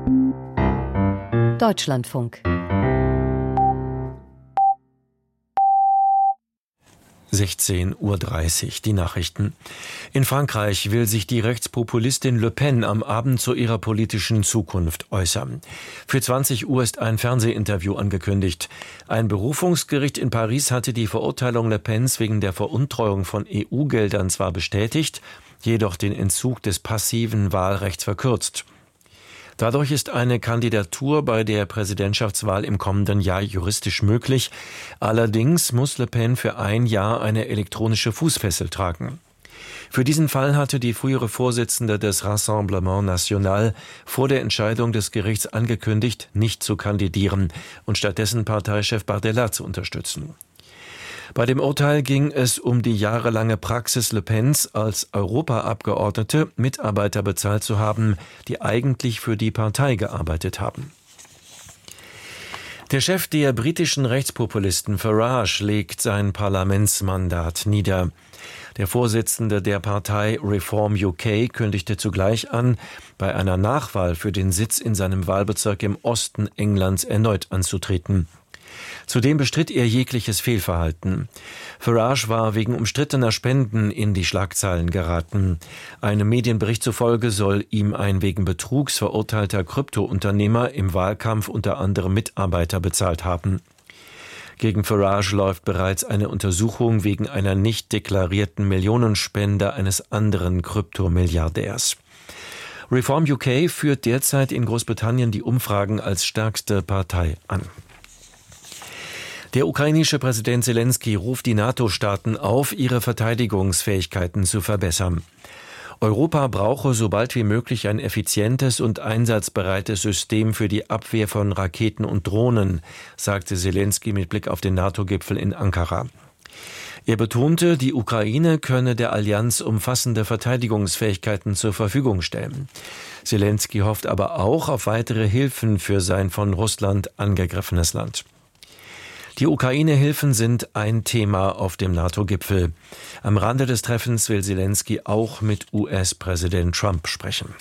Deutschlandfunk 16:30 Uhr, die Nachrichten. In Frankreich will sich die Rechtspopulistin Le Pen am Abend zu ihrer politischen Zukunft äußern. Für 20 Uhr ist ein Fernsehinterview angekündigt. Ein Berufungsgericht in Paris hatte die Verurteilung Le Pens wegen der Veruntreuung von EU-Geldern zwar bestätigt, jedoch den Entzug des passiven Wahlrechts verkürzt. Dadurch ist eine Kandidatur bei der Präsidentschaftswahl im kommenden Jahr juristisch möglich. Allerdings muss Le Pen für ein Jahr eine elektronische Fußfessel tragen. Für diesen Fall hatte die frühere Vorsitzende des Rassemblement National vor der Entscheidung des Gerichts angekündigt, nicht zu kandidieren und stattdessen Parteichef Bardella zu unterstützen. Bei dem Urteil ging es um die jahrelange Praxis Le Pens, als Europaabgeordnete Mitarbeiter bezahlt zu haben, die eigentlich für die Partei gearbeitet haben. Der Chef der britischen Rechtspopulisten Farage legt sein Parlamentsmandat nieder. Der Vorsitzende der Partei Reform UK kündigte zugleich an, bei einer Nachwahl für den Sitz in seinem Wahlbezirk im Osten Englands erneut anzutreten. Zudem bestritt er jegliches Fehlverhalten. Farage war wegen umstrittener Spenden in die Schlagzeilen geraten. Einem Medienbericht zufolge soll ihm ein wegen Betrugs verurteilter Kryptounternehmer im Wahlkampf unter anderem Mitarbeiter bezahlt haben. Gegen Farage läuft bereits eine Untersuchung wegen einer nicht deklarierten Millionenspende eines anderen Kryptomilliardärs. Reform UK führt derzeit in Großbritannien die Umfragen als stärkste Partei an. Der ukrainische Präsident Selenskyj ruft die NATO-Staaten auf, ihre Verteidigungsfähigkeiten zu verbessern. Europa brauche so bald wie möglich ein effizientes und einsatzbereites System für die Abwehr von Raketen und Drohnen, sagte Selenskyj mit Blick auf den NATO-Gipfel in Ankara. Er betonte, die Ukraine könne der Allianz umfassende Verteidigungsfähigkeiten zur Verfügung stellen. Selenskyj hofft aber auch auf weitere Hilfen für sein von Russland angegriffenes Land. Die Ukraine-Hilfen sind ein Thema auf dem NATO-Gipfel. Am Rande des Treffens will Selenskyj auch mit US-Präsident Trump sprechen.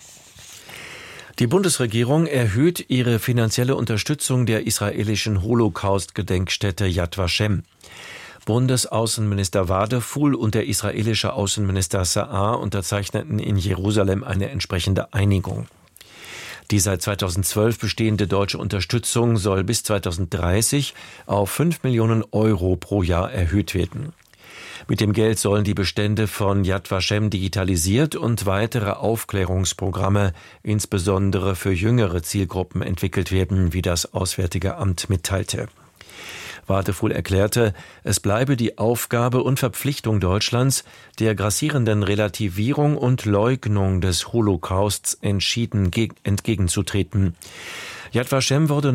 Die Bundesregierung erhöht ihre finanzielle Unterstützung der israelischen Holocaust-Gedenkstätte Yad Vashem. Bundesaußenminister Wadefuhl und der israelische Außenminister Saar unterzeichneten in Jerusalem eine entsprechende Einigung. Die seit 2012 bestehende deutsche Unterstützung soll bis 2030 auf 5 Millionen Euro pro Jahr erhöht werden. Mit dem Geld sollen die Bestände von Yad Vashem digitalisiert und weitere Aufklärungsprogramme, insbesondere für jüngere Zielgruppen, entwickelt werden, wie das Auswärtige Amt mitteilte. Wadefuhl erklärte, es bleibe die Aufgabe und Verpflichtung Deutschlands, der grassierenden Relativierung und Leugnung des Holocausts entschieden entgegenzutreten. Yad Vashem wurde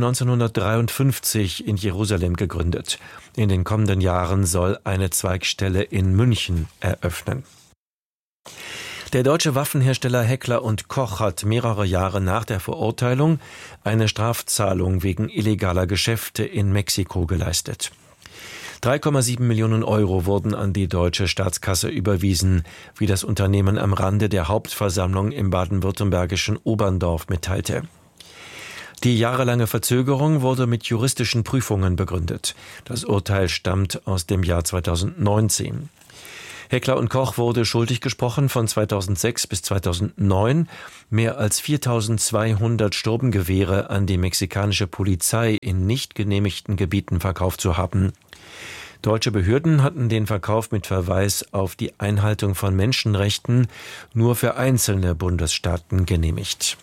1953 in Jerusalem gegründet. In den kommenden Jahren soll eine Zweigstelle in München eröffnen. Der deutsche Waffenhersteller Heckler & Koch hat mehrere Jahre nach der Verurteilung eine Strafzahlung wegen illegaler Geschäfte in Mexiko geleistet. 3,7 Millionen Euro wurden an die deutsche Staatskasse überwiesen, wie das Unternehmen am Rande der Hauptversammlung im baden-württembergischen Oberndorf mitteilte. Die jahrelange Verzögerung wurde mit juristischen Prüfungen begründet. Das Urteil stammt aus dem Jahr 2019. Heckler & Koch wurde schuldig gesprochen, von 2006 bis 2009 mehr als 4.200 Sturmgewehre an die mexikanische Polizei in nicht genehmigten Gebieten verkauft zu haben. Deutsche Behörden hatten den Verkauf mit Verweis auf die Einhaltung von Menschenrechten nur für einzelne Bundesstaaten genehmigt.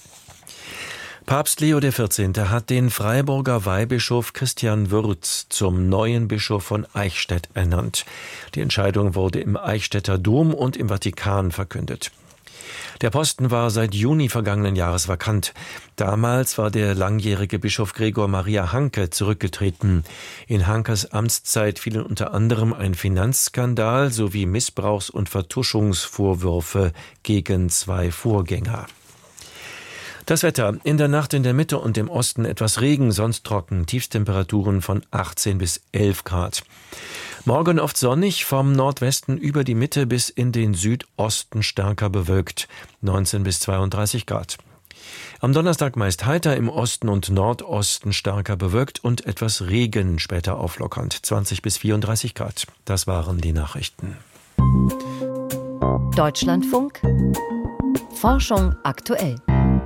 Papst Leo XIV. Hat den Freiburger Weihbischof Christian Würz zum neuen Bischof von Eichstätt ernannt. Die Entscheidung wurde im Eichstätter Dom und im Vatikan verkündet. Der Posten war seit Juni vergangenen Jahres vakant. Damals war der langjährige Bischof Gregor Maria Hanke zurückgetreten. In Hankes Amtszeit fielen unter anderem ein Finanzskandal sowie Missbrauchs- und Vertuschungsvorwürfe gegen 2 Vorgänger. Das Wetter: in der Nacht in der Mitte und im Osten etwas Regen, sonst trocken, Tiefstemperaturen von 18 bis 11 Grad. Morgen oft sonnig, vom Nordwesten über die Mitte bis in den Südosten stärker bewölkt, 19 bis 32 Grad. Am Donnerstag meist heiter, im Osten und Nordosten stärker bewölkt und etwas Regen, später auflockernd, 20 bis 34 Grad. Das waren die Nachrichten. Deutschlandfunk. Forschung aktuell.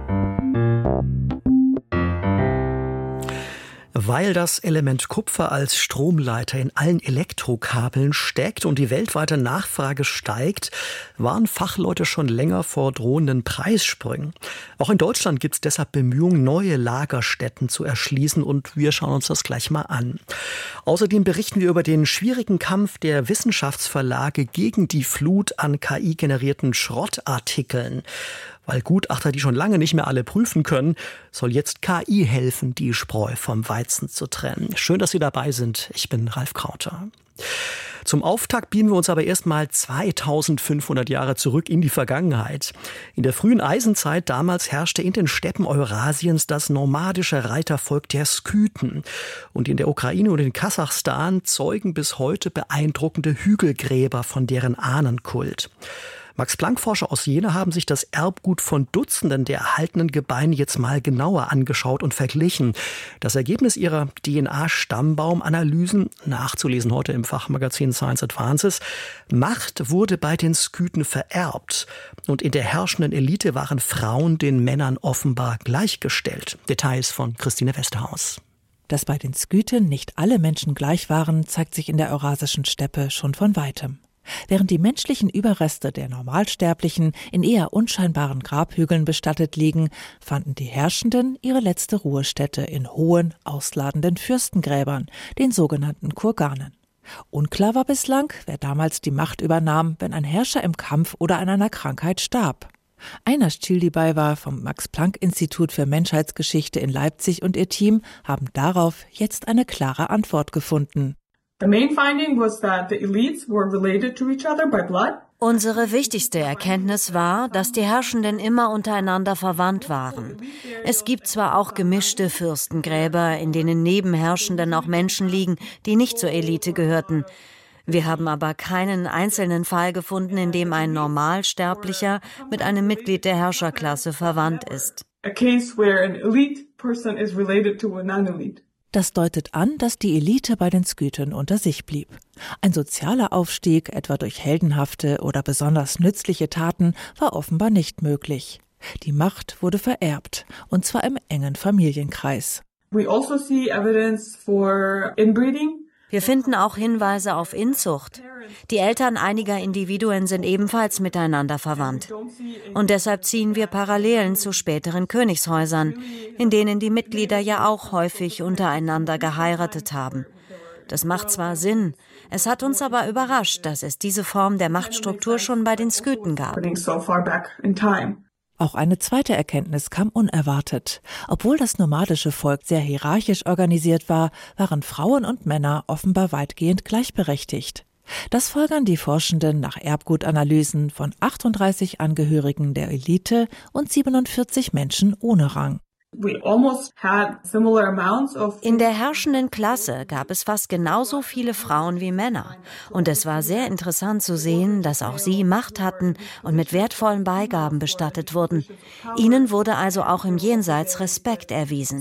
Weil das Element Kupfer als Stromleiter in allen Elektrokabeln steckt und die weltweite Nachfrage steigt, warnen Fachleute schon länger vor drohenden Preissprüngen. Auch in Deutschland gibt es deshalb Bemühungen, neue Lagerstätten zu erschließen, und wir schauen uns das gleich mal an. Außerdem berichten wir über den schwierigen Kampf der Wissenschaftsverlage gegen die Flut an KI-generierten Schrottartikeln. Weil Gutachter die schon lange nicht mehr alle prüfen können, soll jetzt KI helfen, die Spreu vom Weizen zu trennen. Schön, dass Sie dabei sind. Ich bin Ralf Krauter. Zum Auftakt beamen wir uns aber erstmal 2500 Jahre zurück in die Vergangenheit. In der frühen Eisenzeit damals herrschte in den Steppen Eurasiens das nomadische Reitervolk der Skythen. Und in der Ukraine und in Kasachstan zeugen bis heute beeindruckende Hügelgräber von deren Ahnenkult. Max-Planck-Forscher aus Jena haben sich das Erbgut von Dutzenden der erhaltenen Gebeine jetzt mal genauer angeschaut und verglichen. Das Ergebnis ihrer DNA-Stammbaumanalysen, nachzulesen heute im Fachmagazin Science Advances: Macht wurde bei den Skythen vererbt. Und in der herrschenden Elite waren Frauen den Männern offenbar gleichgestellt. Details von Christine Westerhaus. Dass bei den Skythen nicht alle Menschen gleich waren, zeigt sich in der eurasischen Steppe schon von weitem. Während die menschlichen Überreste der Normalsterblichen in eher unscheinbaren Grabhügeln bestattet liegen, fanden die Herrschenden ihre letzte Ruhestätte in hohen, ausladenden Fürstengräbern, den sogenannten Kurganen. Unklar war bislang, wer damals die Macht übernahm, wenn ein Herrscher im Kampf oder an einer Krankheit starb. Aina Schildibay vom Max-Planck-Institut für Menschheitsgeschichte in Leipzig und ihr Team haben darauf jetzt eine klare Antwort gefunden. Unsere wichtigste Erkenntnis war, dass die Herrschenden immer untereinander verwandt waren. Es gibt zwar auch gemischte Fürstengräber, in denen neben Herrschenden auch Menschen liegen, die nicht zur Elite gehörten. Wir haben aber keinen einzelnen Fall gefunden, in dem ein Normalsterblicher mit einem Mitglied der Herrscherklasse verwandt ist. Das deutet an, dass die Elite bei den Skythen unter sich blieb. Ein sozialer Aufstieg, etwa durch heldenhafte oder besonders nützliche Taten, war offenbar nicht möglich. Die Macht wurde vererbt, und zwar im engen Familienkreis. Wir finden auch Hinweise auf Inzucht. Die Eltern einiger Individuen sind ebenfalls miteinander verwandt. Und deshalb ziehen wir Parallelen zu späteren Königshäusern, in denen die Mitglieder ja auch häufig untereinander geheiratet haben. Das macht zwar Sinn, es hat uns aber überrascht, dass es diese Form der Machtstruktur schon bei den Skythen gab. Auch eine zweite Erkenntnis kam unerwartet. Obwohl das nomadische Volk sehr hierarchisch organisiert war, waren Frauen und Männer offenbar weitgehend gleichberechtigt. Das folgern die Forschenden nach Erbgutanalysen von 38 Angehörigen der Elite und 47 Menschen ohne Rang. In der herrschenden Klasse gab es fast genauso viele Frauen wie Männer. Und es war sehr interessant zu sehen, dass auch sie Macht hatten und mit wertvollen Beigaben bestattet wurden. Ihnen wurde also auch im Jenseits Respekt erwiesen.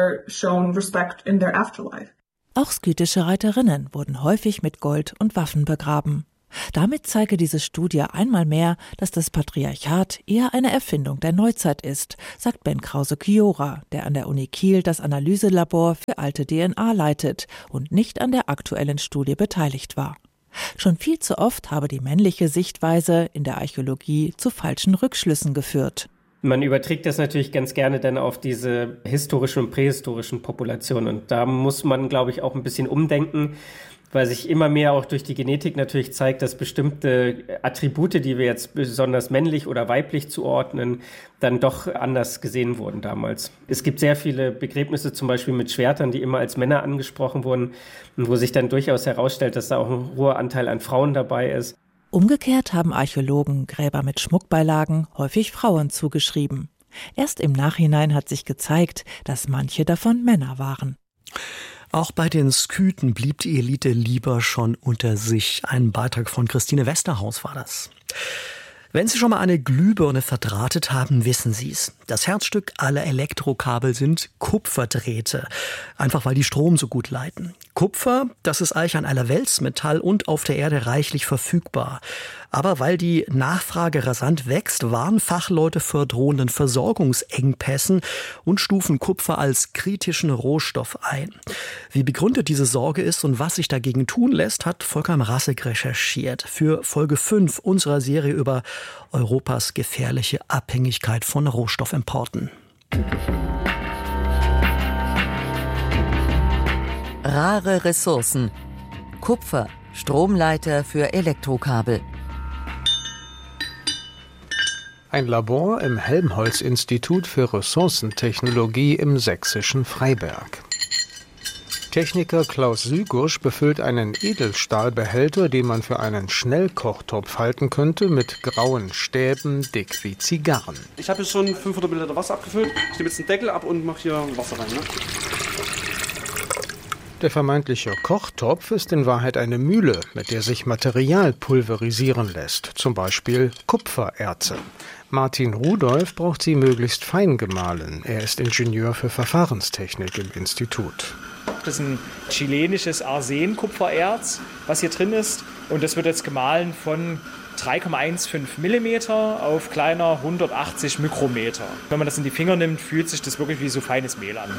Auch skythische Reiterinnen wurden häufig mit Gold und Waffen begraben. Damit zeige diese Studie einmal mehr, dass das Patriarchat eher eine Erfindung der Neuzeit ist, sagt Ben Krause-Chiora, der an der Uni Kiel das Analyselabor für alte DNA leitet und nicht an der aktuellen Studie beteiligt war. Schon viel zu oft habe die männliche Sichtweise in der Archäologie zu falschen Rückschlüssen geführt. Man überträgt das natürlich ganz gerne dann auf diese historischen und prähistorischen Populationen. Und da muss man, glaube ich, auch ein bisschen umdenken, weil sich immer mehr auch durch die Genetik natürlich zeigt, dass bestimmte Attribute, die wir jetzt besonders männlich oder weiblich zuordnen, dann doch anders gesehen wurden damals. Es gibt sehr viele Begräbnisse, zum Beispiel mit Schwertern, die immer als Männer angesprochen wurden und wo sich dann durchaus herausstellt, dass da auch ein hoher Anteil an Frauen dabei ist. Umgekehrt haben Archäologen Gräber mit Schmuckbeilagen häufig Frauen zugeschrieben. Erst im Nachhinein hat sich gezeigt, dass manche davon Männer waren. Auch bei den Skythen blieb die Elite lieber schon unter sich. Ein Beitrag von Christine Westerhaus war das. Wenn Sie schon mal eine Glühbirne verdrahtet haben, wissen Sie es. Das Herzstück aller Elektrokabel sind Kupferdrähte. Einfach weil die Strom so gut leiten. Kupfer, das ist eigentlich ein Allerweltsmetall und auf der Erde reichlich verfügbar. Aber weil die Nachfrage rasant wächst, warnen Fachleute vor drohenden Versorgungsengpässen und stufen Kupfer als kritischen Rohstoff ein. Wie begründet diese Sorge ist und was sich dagegen tun lässt, hat Volker Mrazek recherchiert für Folge 5 unserer Serie über Europas gefährliche Abhängigkeit von Rohstoffimporten. Rare Ressourcen. Kupfer, Stromleiter für Elektrokabel. Ein Labor im Helmholtz-Institut für Ressourcentechnologie im sächsischen Freiberg. Techniker Klaus Sügusch befüllt einen Edelstahlbehälter, den man für einen Schnellkochtopf halten könnte, mit grauen Stäben, dick wie Zigarren. Ich habe hier schon 500 Milliliter Wasser abgefüllt. Ich nehme jetzt den Deckel ab und mache hier Wasser rein. Ne? Der vermeintliche Kochtopf ist in Wahrheit eine Mühle, mit der sich Material pulverisieren lässt, zum Beispiel Kupfererze. Martin Rudolph braucht sie möglichst fein gemahlen. Er ist Ingenieur für Verfahrenstechnik im Institut. Das ist ein chilenisches Arsen-Kupfererz, was hier drin ist. Und das wird jetzt gemahlen von 3,15 mm auf kleiner 180 Mikrometer. Wenn man das in die Finger nimmt, fühlt sich das wirklich wie so feines Mehl an.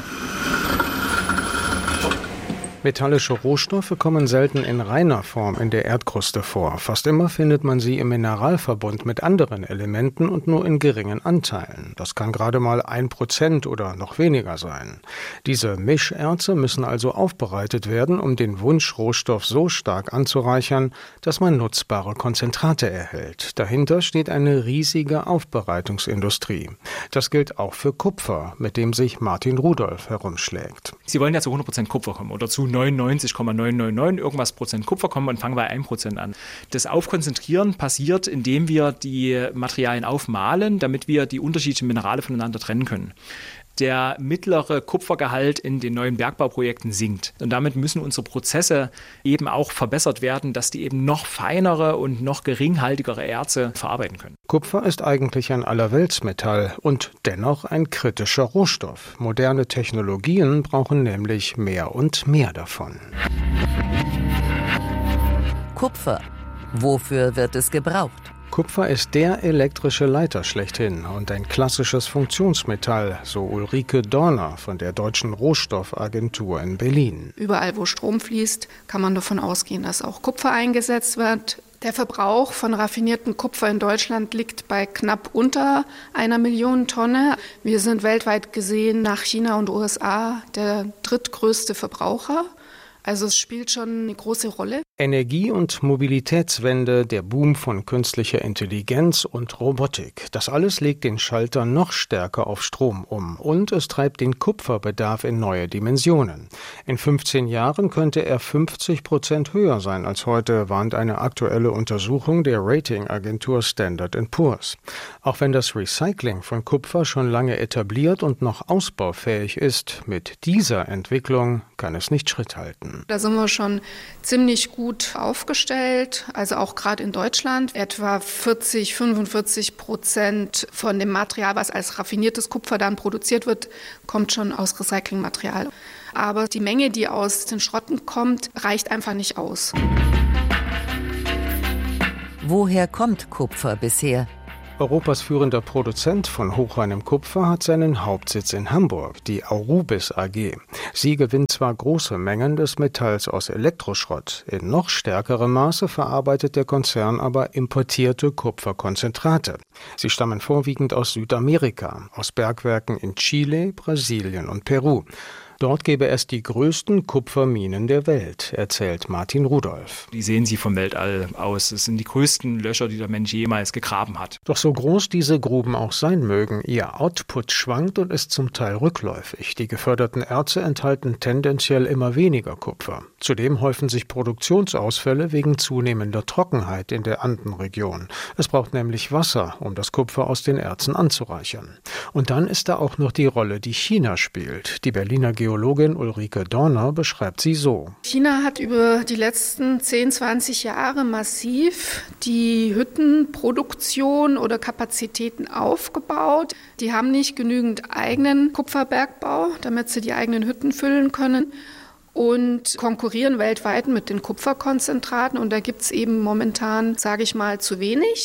Metallische Rohstoffe kommen selten in reiner Form in der Erdkruste vor. Fast immer findet man sie im Mineralverbund mit anderen Elementen und nur in geringen Anteilen. Das kann gerade mal 1% oder noch weniger sein. Diese Mischerze müssen also aufbereitet werden, um den Wunschrohstoff so stark anzureichern, dass man nutzbare Konzentrate erhält. Dahinter steht eine riesige Aufbereitungsindustrie. Das gilt auch für Kupfer, mit dem sich Martin Rudolph herumschlägt. Sie wollen ja zu 100% Kupfer kommen oder zu 99,999 irgendwas Prozent Kupfer kommen und fangen bei 1% an. Das Aufkonzentrieren passiert, indem wir die Materialien aufmahlen, damit wir die unterschiedlichen Minerale voneinander trennen können. Der mittlere Kupfergehalt in den neuen Bergbauprojekten sinkt. Und damit müssen unsere Prozesse eben auch verbessert werden, dass die eben noch feinere und noch geringhaltigere Erze verarbeiten können. Kupfer ist eigentlich ein Allerweltsmetall und dennoch ein kritischer Rohstoff. Moderne Technologien brauchen nämlich mehr und mehr davon. Kupfer. Wofür wird es gebraucht? Kupfer ist der elektrische Leiter schlechthin und ein klassisches Funktionsmetall, so Ulrike Dorner von der Deutschen Rohstoffagentur in Berlin. Überall, wo Strom fließt, kann man davon ausgehen, dass auch Kupfer eingesetzt wird. Der Verbrauch von raffiniertem Kupfer in Deutschland liegt bei knapp unter 1 Million Tonne. Wir sind weltweit gesehen nach China und USA der drittgrößte Verbraucher. Also es spielt schon eine große Rolle. Energie- und Mobilitätswende, der Boom von künstlicher Intelligenz und Robotik. Das alles legt den Schalter noch stärker auf Strom um. Und es treibt den Kupferbedarf in neue Dimensionen. In 15 Jahren könnte er 50% höher sein als heute, warnt eine aktuelle Untersuchung der Ratingagentur Standard & Poor's. Auch wenn das Recycling von Kupfer schon lange etabliert und noch ausbaufähig ist, mit dieser Entwicklung kann es nicht Schritt halten. Da sind wir schon ziemlich gut aufgestellt, also auch gerade in Deutschland. Etwa 40-45% von dem Material, was als raffiniertes Kupfer dann produziert wird, kommt schon aus Recyclingmaterial. Aber die Menge, die aus den Schrotten kommt, reicht einfach nicht aus. Woher kommt Kupfer bisher? Europas führender Produzent von hochreinem Kupfer hat seinen Hauptsitz in Hamburg, die Aurubis AG. Sie gewinnt zwar große Mengen des Metalls aus Elektroschrott, in noch stärkerem Maße verarbeitet der Konzern aber importierte Kupferkonzentrate. Sie stammen vorwiegend aus Südamerika, aus Bergwerken in Chile, Brasilien und Peru. Dort gäbe es die größten Kupferminen der Welt, erzählt Martin Rudolph. Die sehen Sie vom Weltall aus. Es sind die größten Löcher, die der Mensch jemals gegraben hat. Doch so groß diese Gruben auch sein mögen, ihr Output schwankt und ist zum Teil rückläufig. Die geförderten Erze enthalten tendenziell immer weniger Kupfer. Zudem häufen sich Produktionsausfälle wegen zunehmender Trockenheit in der Andenregion. Es braucht nämlich Wasser, um das Kupfer aus den Erzen anzureichern. Und dann ist da auch noch die Rolle, die China spielt. Die Berliner Geologin Geologin Ulrike Dorner beschreibt sie so. China hat über die letzten 10, 20 Jahre massiv die Hüttenproduktion oder Kapazitäten aufgebaut. Die haben nicht genügend eigenen Kupferbergbau, damit sie die eigenen Hütten füllen können, und konkurrieren weltweit mit den Kupferkonzentraten. Und da gibt es eben momentan, sage ich mal, zu wenig.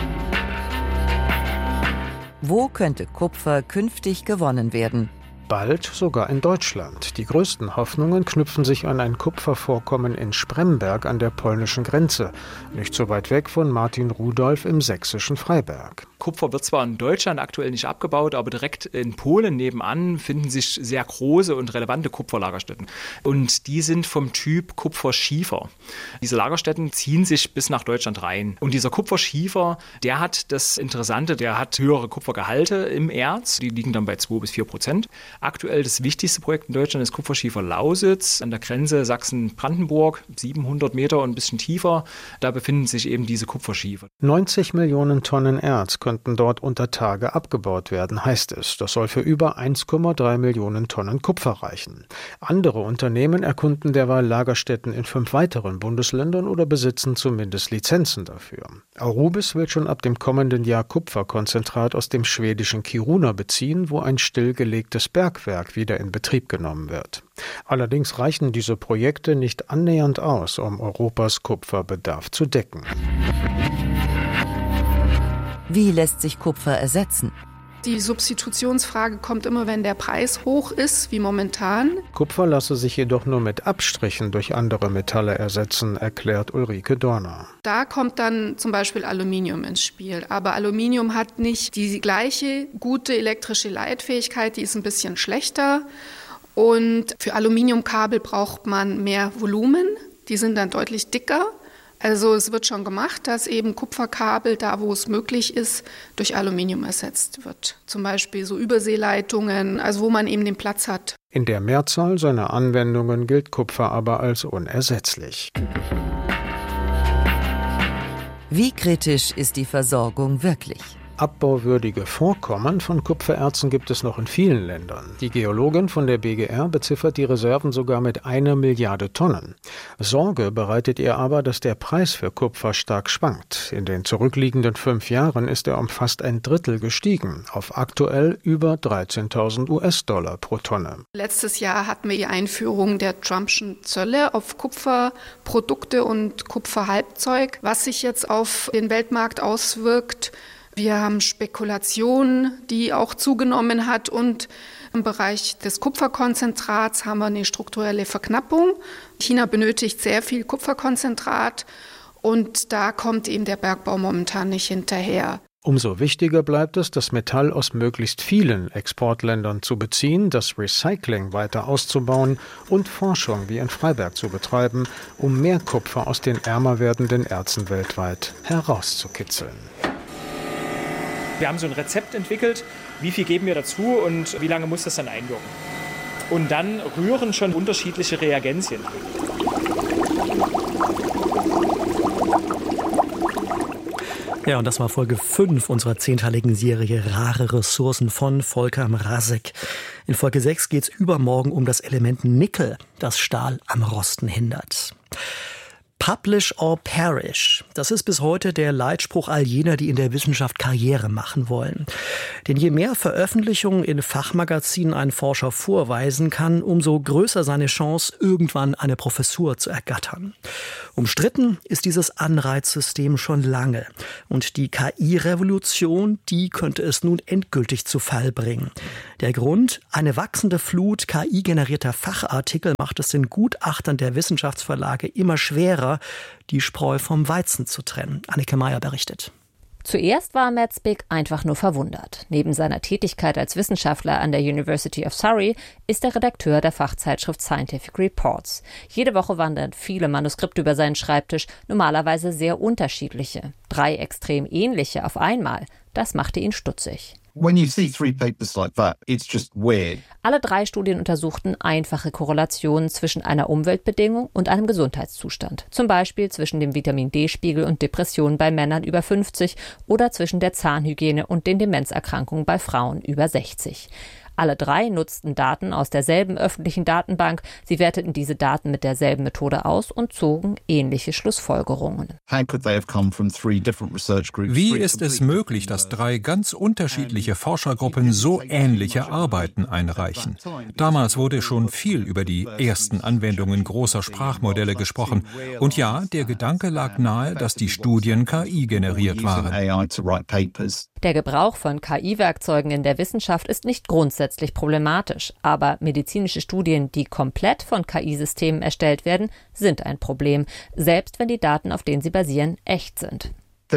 Wo könnte Kupfer künftig gewonnen werden? Bald sogar in Deutschland. Die größten Hoffnungen knüpfen sich an ein Kupfervorkommen in Spremberg an der polnischen Grenze, nicht so weit weg von Martin Rudolph im sächsischen Freiberg. Kupfer wird zwar in Deutschland aktuell nicht abgebaut, aber direkt in Polen nebenan finden sich sehr große und relevante Kupferlagerstätten. Und die sind vom Typ Kupferschiefer. Diese Lagerstätten ziehen sich bis nach Deutschland rein. Und dieser Kupferschiefer, der hat das Interessante, der hat höhere Kupfergehalte im Erz. Die liegen dann bei 2-4%. Aktuell das wichtigste Projekt in Deutschland ist Kupferschiefer Lausitz an der Grenze Sachsen-Brandenburg, 700 Meter und ein bisschen tiefer. Da befinden sich eben diese Kupferschiefer. 90 Millionen Tonnen Erz könnten dort unter Tage abgebaut werden, heißt es. Das soll für über 1,3 Millionen Tonnen Kupfer reichen. Andere Unternehmen erkunden derweil Lagerstätten in 5 weiteren Bundesländern oder besitzen zumindest Lizenzen dafür. Aurubis will schon ab dem kommenden Jahr Kupferkonzentrat aus dem schwedischen Kiruna beziehen, wo ein stillgelegtes Bergwerk wieder in Betrieb genommen wird. Allerdings reichen diese Projekte nicht annähernd aus, um Europas Kupferbedarf zu decken. Wie lässt sich Kupfer ersetzen? Die Substitutionsfrage kommt immer, wenn der Preis hoch ist, wie momentan. Kupfer lasse sich jedoch nur mit Abstrichen durch andere Metalle ersetzen, erklärt Ulrike Dorner. Da kommt dann zum Beispiel Aluminium ins Spiel. Aber Aluminium hat nicht die gleiche gute elektrische Leitfähigkeit, die ist ein bisschen schlechter. Und für Aluminiumkabel braucht man mehr Volumen, die sind dann deutlich dicker. Also es wird schon gemacht, dass eben Kupferkabel, da wo es möglich ist, durch Aluminium ersetzt wird. Zum Beispiel so Überseeleitungen, also wo man eben den Platz hat. In der Mehrzahl seiner Anwendungen gilt Kupfer aber als unersetzlich. Wie kritisch ist die Versorgung wirklich? Abbauwürdige Vorkommen von Kupfererzen gibt es noch in vielen Ländern. Die Geologin von der BGR beziffert die Reserven sogar mit 1 Milliarde Tonnen. Sorge bereitet ihr aber, dass der Preis für Kupfer stark schwankt. In den zurückliegenden 5 Jahren ist er um fast ein Drittel gestiegen, auf aktuell über 13.000 US-Dollar pro Tonne. Letztes Jahr hatten wir die Einführung der Trumpschen Zölle auf Kupferprodukte und Kupferhalbzeug, was sich jetzt auf den Weltmarkt auswirkt. Wir haben Spekulation, die auch zugenommen hat, und im Bereich des Kupferkonzentrats haben wir eine strukturelle Verknappung. China benötigt sehr viel Kupferkonzentrat und da kommt eben der Bergbau momentan nicht hinterher. Umso wichtiger bleibt es, das Metall aus möglichst vielen Exportländern zu beziehen, das Recycling weiter auszubauen und Forschung wie in Freiberg zu betreiben, um mehr Kupfer aus den ärmer werdenden Erzen weltweit herauszukitzeln. Wir haben so ein Rezept entwickelt, wie viel geben wir dazu und wie lange muss das dann einwirken. Und dann rühren schon unterschiedliche Reagenzien. Ja, und das war Folge 5 unserer 10-teiligen Serie Rare Ressourcen von Volker Mrazek. In Folge 6 geht es übermorgen um das Element Nickel, das Stahl am Rosten hindert. Publish or perish. Das ist bis heute der Leitspruch all jener, die in der Wissenschaft Karriere machen wollen. Denn je mehr Veröffentlichungen in Fachmagazinen ein Forscher vorweisen kann, umso größer seine Chance, irgendwann eine Professur zu ergattern. Umstritten ist dieses Anreizsystem schon lange. Und die KI-Revolution, die könnte es nun endgültig zu Fall bringen. Der Grund? Eine wachsende Flut KI-generierter Fachartikel macht es den Gutachtern der Wissenschaftsverlage immer schwerer, die Spreu vom Weizen zu trennen. Anneke Meyer berichtet. Zuerst war Metzbig einfach nur verwundert. Neben seiner Tätigkeit als Wissenschaftler an der University of Surrey ist er Redakteur der Fachzeitschrift Scientific Reports. Jede Woche wandern viele Manuskripte über seinen Schreibtisch, normalerweise sehr unterschiedliche. 3 extrem ähnliche auf einmal. Das machte ihn stutzig. When you see 3 papers like that, it's just weird. Alle 3 Studien untersuchten einfache Korrelationen zwischen einer Umweltbedingung und einem Gesundheitszustand. Zum Beispiel zwischen dem Vitamin-D-Spiegel und Depressionen bei Männern über 50 oder zwischen der Zahnhygiene und den Demenzerkrankungen bei Frauen über 60. Alle 3 nutzten Daten aus derselben öffentlichen Datenbank. Sie werteten diese Daten mit derselben Methode aus und zogen ähnliche Schlussfolgerungen. Wie ist es möglich, dass 3 ganz unterschiedliche Forschergruppen so ähnliche Arbeiten einreichen? Damals wurde schon viel über die ersten Anwendungen großer Sprachmodelle gesprochen. Und ja, der Gedanke lag nahe, dass die Studien KI-generiert waren. Der Gebrauch von KI-Werkzeugen in der Wissenschaft ist nicht grundsätzlich problematisch, aber medizinische Studien, die komplett von KI-Systemen erstellt werden, sind ein Problem, selbst wenn die Daten, auf denen sie basieren, echt sind.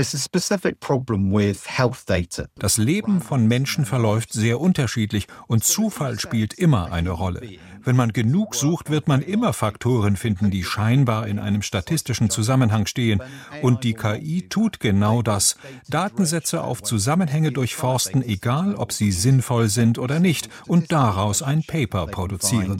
Das Leben von Menschen verläuft sehr unterschiedlich und Zufall spielt immer eine Rolle. Wenn man genug sucht, wird man immer Faktoren finden, die scheinbar in einem statistischen Zusammenhang stehen. Und die KI tut genau das. Datensätze auf Zusammenhänge durchforsten, egal ob sie sinnvoll sind oder nicht, und daraus ein Paper produzieren.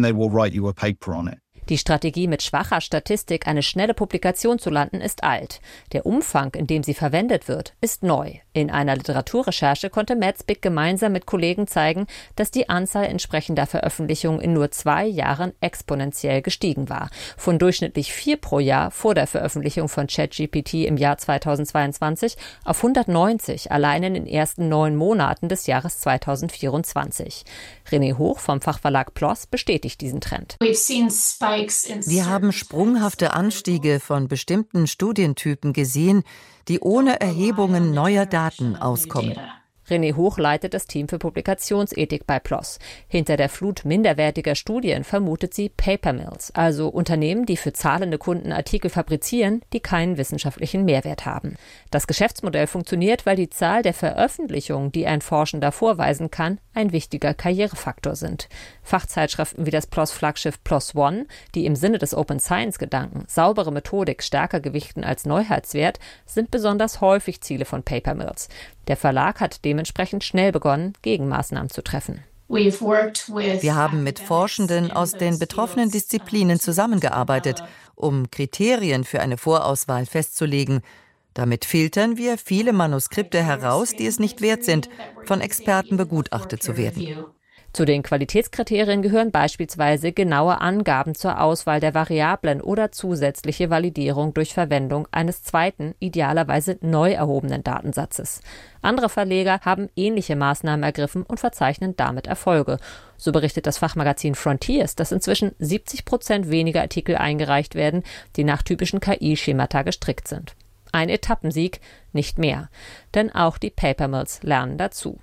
Die Strategie, mit schwacher Statistik eine schnelle Publikation zu landen, ist alt. Der Umfang, in dem sie verwendet wird, ist neu. In einer Literaturrecherche konnte Madsbig gemeinsam mit Kollegen zeigen, dass die Anzahl entsprechender Veröffentlichungen in nur 2 Jahren exponentiell gestiegen war. Von durchschnittlich 4 pro Jahr vor der Veröffentlichung von ChatGPT im Jahr 2022 auf 190 allein in den ersten 9 Monaten des Jahres 2024. René Hoch vom Fachverlag PLOS bestätigt diesen Trend. Wir haben sprunghafte Anstiege von bestimmten Studientypen gesehen, die ohne Erhebungen neuer Daten auskommen. René Hoch leitet das Team für Publikationsethik bei PLOS. Hinter der Flut minderwertiger Studien vermutet sie Paper Mills, also Unternehmen, die für zahlende Kunden Artikel fabrizieren, die keinen wissenschaftlichen Mehrwert haben. Das Geschäftsmodell funktioniert, weil die Zahl der Veröffentlichungen, die ein Forschender vorweisen kann, ein wichtiger Karrierefaktor sind. Fachzeitschriften wie das PLOS-Flaggschiff PLOS One, die im Sinne des Open Science-Gedanken saubere Methodik stärker gewichten als Neuheitswert, sind besonders häufig Ziele von Paper Mills. Der Verlag hat dementsprechend schnell begonnen, Gegenmaßnahmen zu treffen. Wir haben mit Forschenden aus den betroffenen Disziplinen zusammengearbeitet, um Kriterien für eine Vorauswahl festzulegen. Damit filtern wir viele Manuskripte heraus, die es nicht wert sind, von Experten begutachtet zu werden. Zu den Qualitätskriterien gehören beispielsweise genaue Angaben zur Auswahl der Variablen oder zusätzliche Validierung durch Verwendung eines zweiten, idealerweise neu erhobenen Datensatzes. Andere Verleger haben ähnliche Maßnahmen ergriffen und verzeichnen damit Erfolge. So berichtet das Fachmagazin Frontiers, dass inzwischen 70% weniger Artikel eingereicht werden, die nach typischen KI-Schemata gestrickt sind. Ein Etappensieg, nicht mehr. Denn auch die Paper Mills lernen dazu.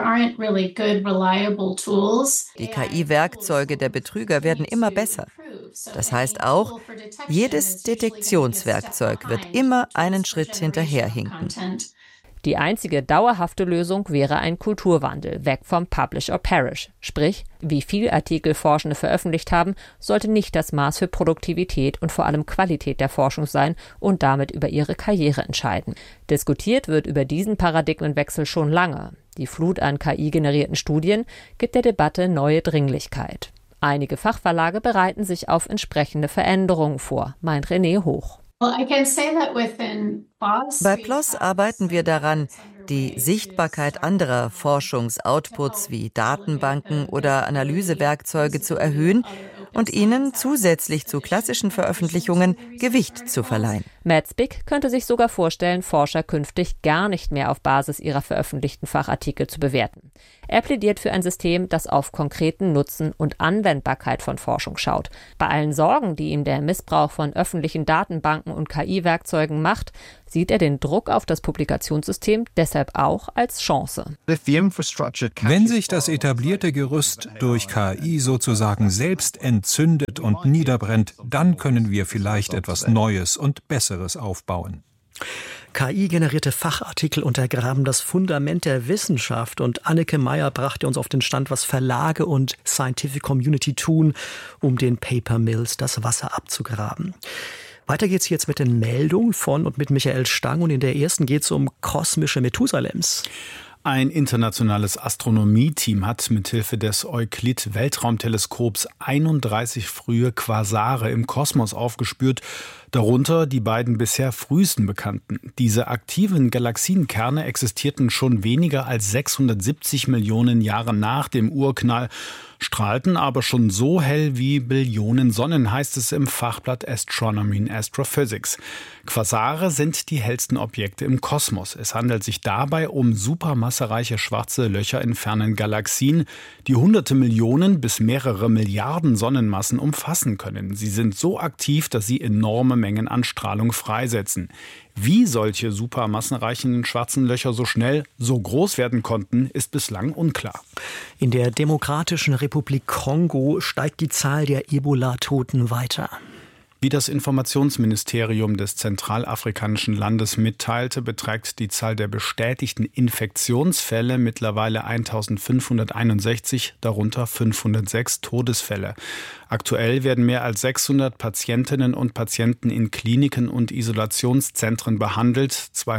Die KI-Werkzeuge der Betrüger werden immer besser. Das heißt auch, jedes Detektionswerkzeug wird immer einen Schritt hinterherhinken. Die einzige dauerhafte Lösung wäre ein Kulturwandel, weg vom Publish or Perish. Sprich, wie viel Artikel Forschende veröffentlicht haben, sollte nicht das Maß für Produktivität und vor allem Qualität der Forschung sein und damit über ihre Karriere entscheiden. Diskutiert wird über diesen Paradigmenwechsel schon lange. Die Flut an KI-generierten Studien gibt der Debatte neue Dringlichkeit. Einige Fachverlage bereiten sich auf entsprechende Veränderungen vor, meint René Hoch. Bei PLOS arbeiten wir daran, die Sichtbarkeit anderer Forschungsoutputs wie Datenbanken oder Analysewerkzeuge zu erhöhen und ihnen zusätzlich zu klassischen Veröffentlichungen Gewicht zu verleihen. Madsbig könnte sich sogar vorstellen, Forscher künftig gar nicht mehr auf Basis ihrer veröffentlichten Fachartikel zu bewerten. Er plädiert für ein System, das auf konkreten Nutzen und Anwendbarkeit von Forschung schaut. Bei allen Sorgen, die ihm der Missbrauch von öffentlichen Datenbanken und KI-Werkzeugen macht, sieht er den Druck auf das Publikationssystem deshalb auch als Chance. Wenn sich das etablierte Gerüst durch KI sozusagen selbst entzündet und niederbrennt, dann können wir vielleicht etwas Neues und Besseres aufbauen. KI-generierte Fachartikel untergraben das Fundament der Wissenschaft und Anneke Meyer brachte uns auf den Stand, was Verlage und Scientific Community tun, um den Paper Mills das Wasser abzugraben. Weiter geht's jetzt mit den Meldungen von und mit Michael Stang und in der ersten geht's um kosmische Methusalems. Ein internationales Astronomieteam hat mithilfe des Euklid-Weltraumteleskops 31 frühe Quasare im Kosmos aufgespürt, darunter die beiden bisher frühesten bekannten. Diese aktiven Galaxienkerne existierten schon weniger als 670 Millionen Jahre nach dem Urknall, strahlten aber schon so hell wie Billionen Sonnen, heißt es im Fachblatt Astronomy and Astrophysics. Quasare sind die hellsten Objekte im Kosmos. Es handelt sich dabei um supermassereiche schwarze Löcher in fernen Galaxien, die hunderte Millionen bis mehrere Milliarden Sonnenmassen umfassen können. Sie sind so aktiv, dass sie enorme Mengen an Strahlung freisetzen. Wie solche supermassenreichen schwarzen Löcher so schnell so groß werden konnten, ist bislang unklar. In der Demokratischen Republik Kongo steigt die Zahl der Ebola-Toten weiter. Wie das Informationsministerium des zentralafrikanischen Landes mitteilte, beträgt die Zahl der bestätigten Infektionsfälle mittlerweile 1561, darunter 506 Todesfälle. Aktuell werden mehr als 600 Patientinnen und Patienten in Kliniken und Isolationszentren behandelt,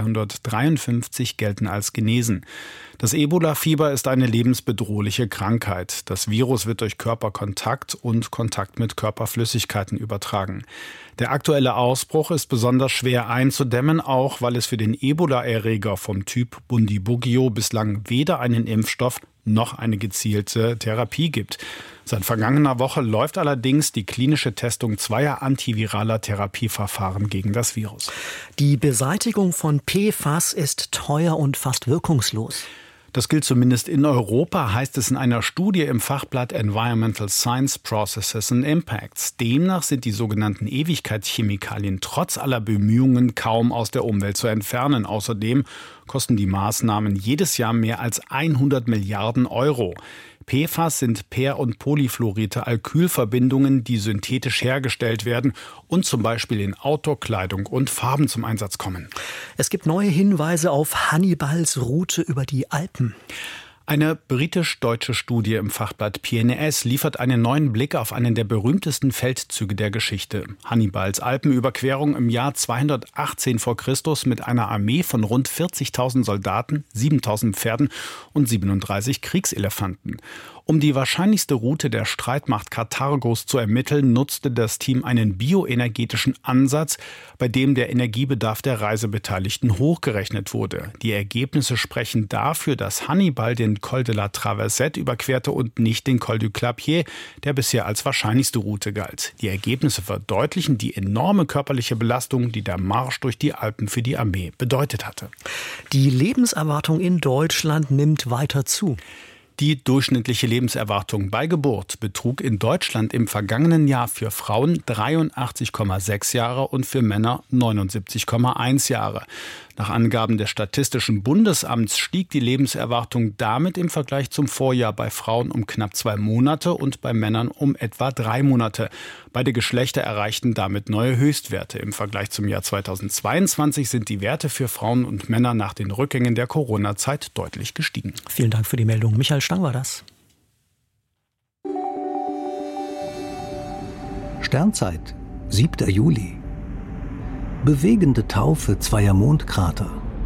253 gelten als genesen. Das Ebola-Fieber ist eine lebensbedrohliche Krankheit. Das Virus wird durch Körperkontakt und Kontakt mit Körperflüssigkeiten übertragen. Der aktuelle Ausbruch ist besonders schwer einzudämmen, auch weil es für den Ebola-Erreger vom Typ Bundibugyo bislang weder einen Impfstoff noch eine gezielte Therapie gibt. Seit vergangener Woche läuft allerdings die klinische Testung zweier antiviraler Therapieverfahren gegen das Virus. Die Beseitigung von PFAS ist teuer und fast wirkungslos. Das gilt zumindest in Europa, heißt es in einer Studie im Fachblatt Environmental Science Processes and Impacts. Demnach sind die sogenannten Ewigkeitschemikalien trotz aller Bemühungen kaum aus der Umwelt zu entfernen. Außerdem kosten die Maßnahmen jedes Jahr mehr als 100 Milliarden Euro. PFAS sind per- und polyfluorierte Alkylverbindungen, die synthetisch hergestellt werden und zum Beispiel in Outdoor-Kleidung und Farben zum Einsatz kommen. Es gibt neue Hinweise auf Hannibals Route über die Alpen. Eine britisch-deutsche Studie im Fachblatt PNAS liefert einen neuen Blick auf einen der berühmtesten Feldzüge der Geschichte. Hannibals Alpenüberquerung im Jahr 218 v. Chr. mit einer Armee von rund 40.000 Soldaten, 7.000 Pferden und 37 Kriegselefanten. Um die wahrscheinlichste Route der Streitmacht Karthagos zu ermitteln, nutzte das Team einen bioenergetischen Ansatz, bei dem der Energiebedarf der Reisebeteiligten hochgerechnet wurde. Die Ergebnisse sprechen dafür, dass Hannibal den Col de la Traversette überquerte und nicht den Col du Clapier, der bisher als wahrscheinlichste Route galt. Die Ergebnisse verdeutlichen die enorme körperliche Belastung, die der Marsch durch die Alpen für die Armee bedeutet hatte. Die Lebenserwartung in Deutschland nimmt weiter zu. Die durchschnittliche Lebenserwartung bei Geburt betrug in Deutschland im vergangenen Jahr für Frauen 83,6 Jahre und für Männer 79,1 Jahre. Nach Angaben des Statistischen Bundesamts stieg die Lebenserwartung damit im Vergleich zum Vorjahr bei Frauen um knapp 2 Monate und bei Männern um etwa 3 Monate. Beide Geschlechter erreichten damit neue Höchstwerte. Im Vergleich zum Jahr 2022 sind die Werte für Frauen und Männer nach den Rückgängen der Corona-Zeit deutlich gestiegen. Vielen Dank für die Meldung. Michael Stang war das. Sternzeit, 7. Juli. Bewegende Taufe zweier Mondkrater.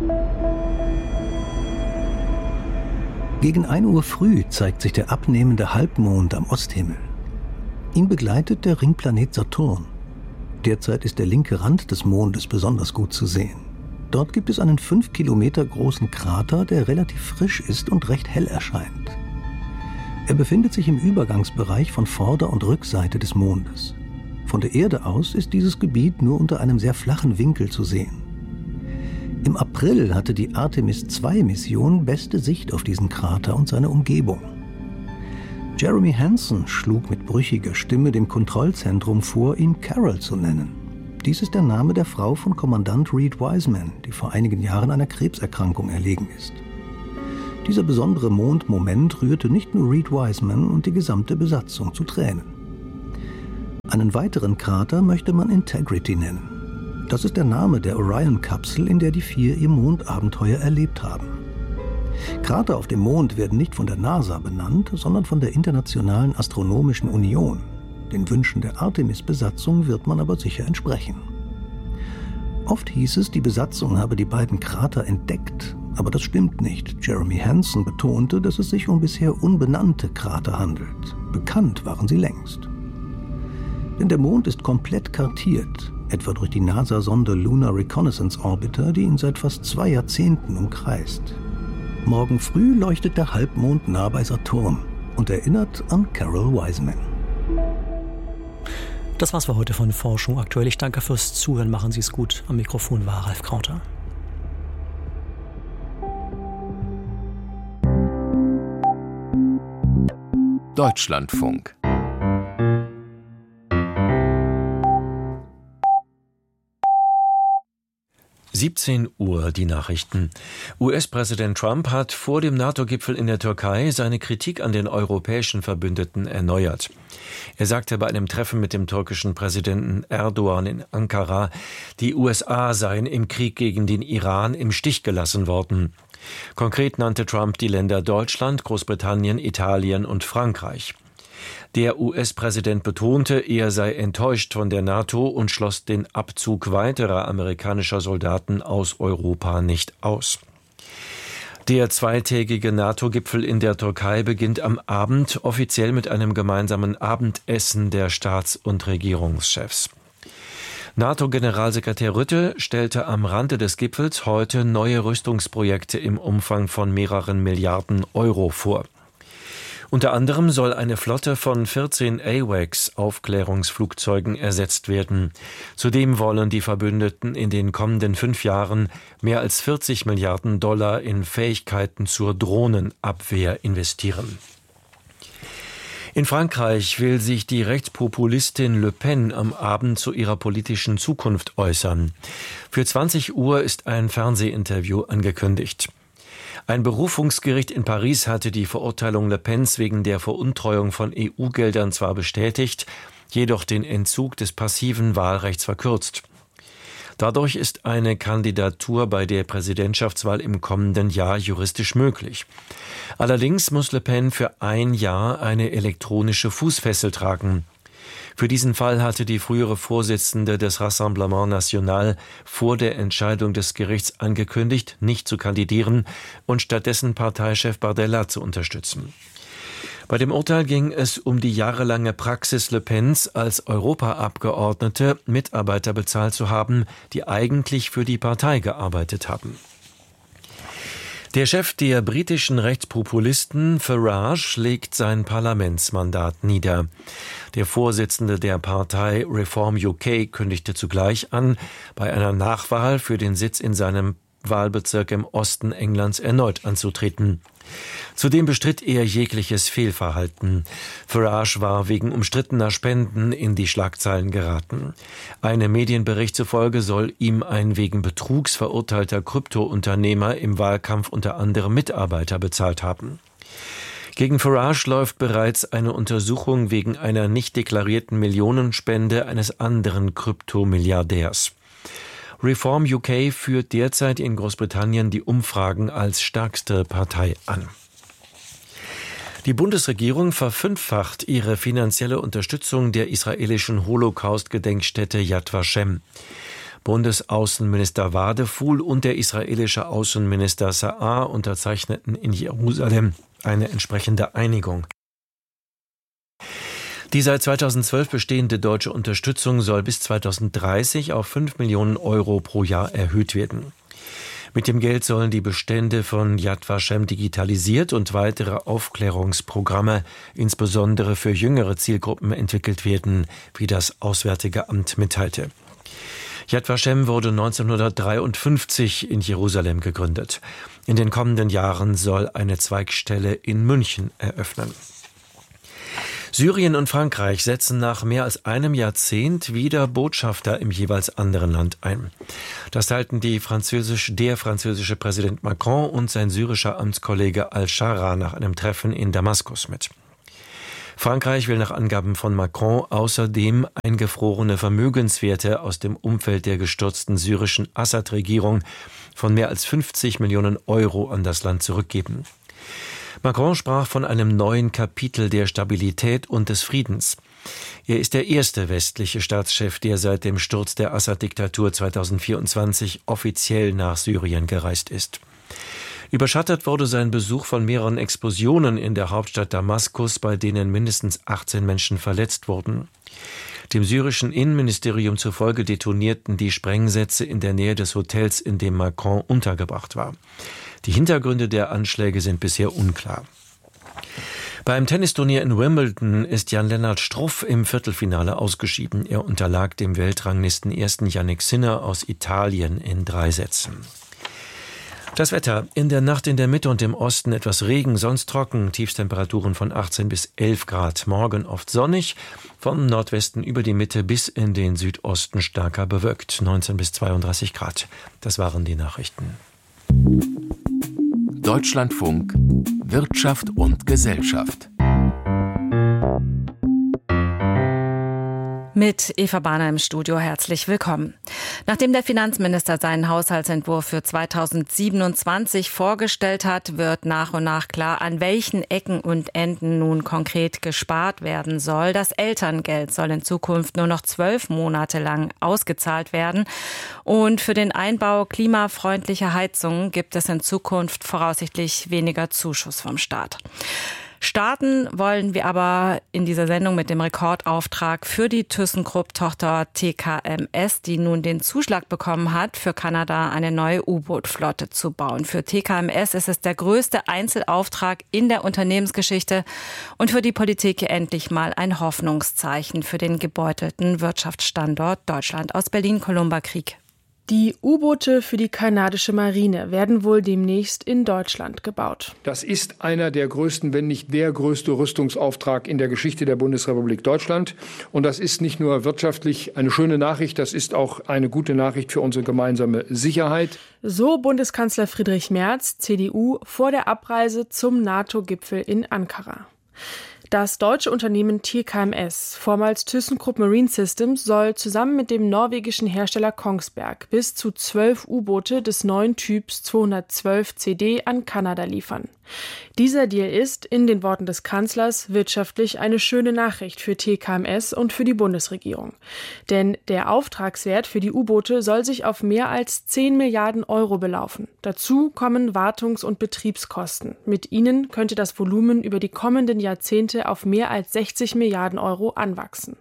Gegen 1 Uhr früh zeigt sich der abnehmende Halbmond am Osthimmel. Ihn begleitet der Ringplanet Saturn. Derzeit ist der linke Rand des Mondes besonders gut zu sehen. Dort gibt es einen 5 Kilometer großen Krater, der relativ frisch ist und recht hell erscheint. Er befindet sich im Übergangsbereich von Vorder- und Rückseite des Mondes. Von der Erde aus ist dieses Gebiet nur unter einem sehr flachen Winkel zu sehen. Im April hatte die Artemis-II-Mission beste Sicht auf diesen Krater und seine Umgebung. Jeremy Hansen schlug mit brüchiger Stimme dem Kontrollzentrum vor, ihn Carol zu nennen. Dies ist der Name der Frau von Kommandant Reed Wiseman, die vor einigen Jahren einer Krebserkrankung erlegen ist. Dieser besondere Mondmoment rührte nicht nur Reed Wiseman und die gesamte Besatzung zu Tränen. Einen weiteren Krater möchte man Integrity nennen. Das ist der Name der Orion-Kapsel, in der die 4 ihr Mondabenteuer erlebt haben. Krater auf dem Mond werden nicht von der NASA benannt, sondern von der Internationalen Astronomischen Union. Den Wünschen der Artemis-Besatzung wird man aber sicher entsprechen. Oft hieß es, die Besatzung habe die beiden Krater entdeckt. Aber das stimmt nicht. Jeremy Hansen betonte, dass es sich um bisher unbenannte Krater handelt. Bekannt waren sie längst. Denn der Mond ist komplett kartiert, etwa durch die NASA-Sonde Lunar Reconnaissance Orbiter, die ihn seit fast 2 Jahrzehnten umkreist. Morgen früh leuchtet der Halbmond nah bei Saturn und erinnert an Carol Wiseman. Das war's für heute von Forschung aktuell. Ich danke fürs Zuhören. Machen Sie es gut. Am Mikrofon war Ralf Krauter. Deutschlandfunk. Uhr die Nachrichten. US-Präsident Trump hat vor dem NATO-Gipfel in der Türkei seine Kritik an den europäischen Verbündeten erneuert. Er sagte bei einem Treffen mit dem türkischen Präsidenten Erdogan in Ankara, die USA seien im Krieg gegen den Iran im Stich gelassen worden. Konkret nannte Trump die Länder Deutschland, Großbritannien, Italien und Frankreich. Der US-Präsident betonte, er sei enttäuscht von der NATO und schloss den Abzug weiterer amerikanischer Soldaten aus Europa nicht aus. Der zweitägige NATO-Gipfel in der Türkei beginnt am Abend offiziell mit einem gemeinsamen Abendessen der Staats- und Regierungschefs. NATO-Generalsekretär Rutte stellte am Rande des Gipfels heute neue Rüstungsprojekte im Umfang von mehreren Milliarden Euro vor. Unter anderem soll eine Flotte von 14 AWACS-Aufklärungsflugzeugen ersetzt werden. Zudem wollen die Verbündeten in den kommenden 5 Jahren mehr als 40 Milliarden $ in Fähigkeiten zur Drohnenabwehr investieren. In Frankreich will sich die Rechtspopulistin Le Pen am Abend zu ihrer politischen Zukunft äußern. Für 20 Uhr ist ein Fernsehinterview angekündigt. Ein Berufungsgericht in Paris hatte die Verurteilung Le Pens wegen der Veruntreuung von EU-Geldern zwar bestätigt, jedoch den Entzug des passiven Wahlrechts verkürzt. Dadurch ist eine Kandidatur bei der Präsidentschaftswahl im kommenden Jahr juristisch möglich. Allerdings muss Le Pen für 1 Jahr eine elektronische Fußfessel tragen. Für diesen Fall hatte die frühere Vorsitzende des Rassemblement National vor der Entscheidung des Gerichts angekündigt, nicht zu kandidieren und stattdessen Parteichef Bardella zu unterstützen. Bei dem Urteil ging es um die jahrelange Praxis Le Pens, als Europaabgeordnete Mitarbeiter bezahlt zu haben, die eigentlich für die Partei gearbeitet haben. Der Chef der britischen Rechtspopulisten Farage legt sein Parlamentsmandat nieder. Der Vorsitzende der Partei Reform UK kündigte zugleich an, bei einer Nachwahl für den Sitz in seinem Wahlbezirk im Osten Englands erneut anzutreten. Zudem bestritt er jegliches Fehlverhalten. Farage war wegen umstrittener Spenden in die Schlagzeilen geraten. Einem Medienbericht zufolge soll ihm ein wegen Betrugs verurteilter Kryptounternehmer im Wahlkampf unter anderem Mitarbeiter bezahlt haben. Gegen Farage läuft bereits eine Untersuchung wegen einer nicht deklarierten Millionenspende eines anderen Kryptomilliardärs. Reform UK führt derzeit in Großbritannien die Umfragen als stärkste Partei an. Die Bundesregierung verfünffacht ihre finanzielle Unterstützung der israelischen Holocaust-Gedenkstätte Yad Vashem. Bundesaußenminister Wadefuhl und der israelische Außenminister Sa'ar unterzeichneten in Jerusalem eine entsprechende Einigung. Die seit 2012 bestehende deutsche Unterstützung soll bis 2030 auf 5 Millionen Euro pro Jahr erhöht werden. Mit dem Geld sollen die Bestände von Yad Vashem digitalisiert und weitere Aufklärungsprogramme, insbesondere für jüngere Zielgruppen, entwickelt werden, wie das Auswärtige Amt mitteilte. Yad Vashem wurde 1953 in Jerusalem gegründet. In den kommenden Jahren soll eine Zweigstelle in München eröffnen. Syrien und Frankreich setzen nach mehr als einem Jahrzehnt wieder Botschafter im jeweils anderen Land ein. Das teilten der französische Präsident Macron und sein syrischer Amtskollege Al-Shara nach einem Treffen in Damaskus mit. Frankreich will nach Angaben von Macron außerdem eingefrorene Vermögenswerte aus dem Umfeld der gestürzten syrischen Assad-Regierung von mehr als 50 Millionen Euro an das Land zurückgeben. Macron sprach von einem neuen Kapitel der Stabilität und des Friedens. Er ist der erste westliche Staatschef, der seit dem Sturz der Assad-Diktatur 2024 offiziell nach Syrien gereist ist. Überschattet wurde sein Besuch von mehreren Explosionen in der Hauptstadt Damaskus, bei denen mindestens 18 Menschen verletzt wurden. Dem syrischen Innenministerium zufolge detonierten die Sprengsätze in der Nähe des Hotels, in dem Macron untergebracht war. Die Hintergründe der Anschläge sind bisher unklar. Beim Tennisturnier in Wimbledon ist Jan-Lennart Struff im Viertelfinale ausgeschieden. Er unterlag dem Weltranglisten ersten Yannick Sinner aus Italien in 3 Sätzen. Das Wetter: in der Nacht in der Mitte und im Osten etwas Regen, sonst trocken, Tiefstemperaturen von 18 bis 11 Grad. Morgen oft sonnig, vom Nordwesten über die Mitte bis in den Südosten stärker bewölkt, 19 bis 32 Grad. Das waren die Nachrichten. Deutschlandfunk Wirtschaft und Gesellschaft. Mit Eva Bahner im Studio, herzlich willkommen. Nachdem der Finanzminister seinen Haushaltsentwurf für 2027 vorgestellt hat, wird nach und nach klar, an welchen Ecken und Enden nun konkret gespart werden soll. Das Elterngeld soll in Zukunft nur noch 12 Monate lang ausgezahlt werden. Und für den Einbau klimafreundlicher Heizungen gibt es in Zukunft voraussichtlich weniger Zuschuss vom Staat. Starten wollen wir aber in dieser Sendung mit dem Rekordauftrag für die ThyssenKrupp-Tochter TKMS, die nun den Zuschlag bekommen hat, für Kanada eine neue U-Boot-Flotte zu bauen. Für TKMS ist es der größte Einzelauftrag in der Unternehmensgeschichte und für die Politik endlich mal ein Hoffnungszeichen für den gebeutelten Wirtschaftsstandort Deutschland. Aus Berlin-Columba-Krieg. Die U-Boote für die kanadische Marine werden wohl demnächst in Deutschland gebaut. Das ist einer der größten, wenn nicht der größte Rüstungsauftrag in der Geschichte der Bundesrepublik Deutschland. Und das ist nicht nur wirtschaftlich eine schöne Nachricht, das ist auch eine gute Nachricht für unsere gemeinsame Sicherheit. So Bundeskanzler Friedrich Merz, CDU, vor der Abreise zum NATO-Gipfel in Ankara. Das deutsche Unternehmen TKMS, vormals ThyssenKrupp Marine Systems, soll zusammen mit dem norwegischen Hersteller Kongsberg bis zu 12 U-Boote des neuen Typs 212 CD an Kanada liefern. Dieser Deal ist, in den Worten des Kanzlers, wirtschaftlich eine schöne Nachricht für TKMS und für die Bundesregierung. Denn der Auftragswert für die U-Boote soll sich auf mehr als 10 Milliarden Euro belaufen. Dazu kommen Wartungs- und Betriebskosten. Mit ihnen könnte das Volumen über die kommenden Jahrzehnte auf mehr als 60 Milliarden Euro anwachsen.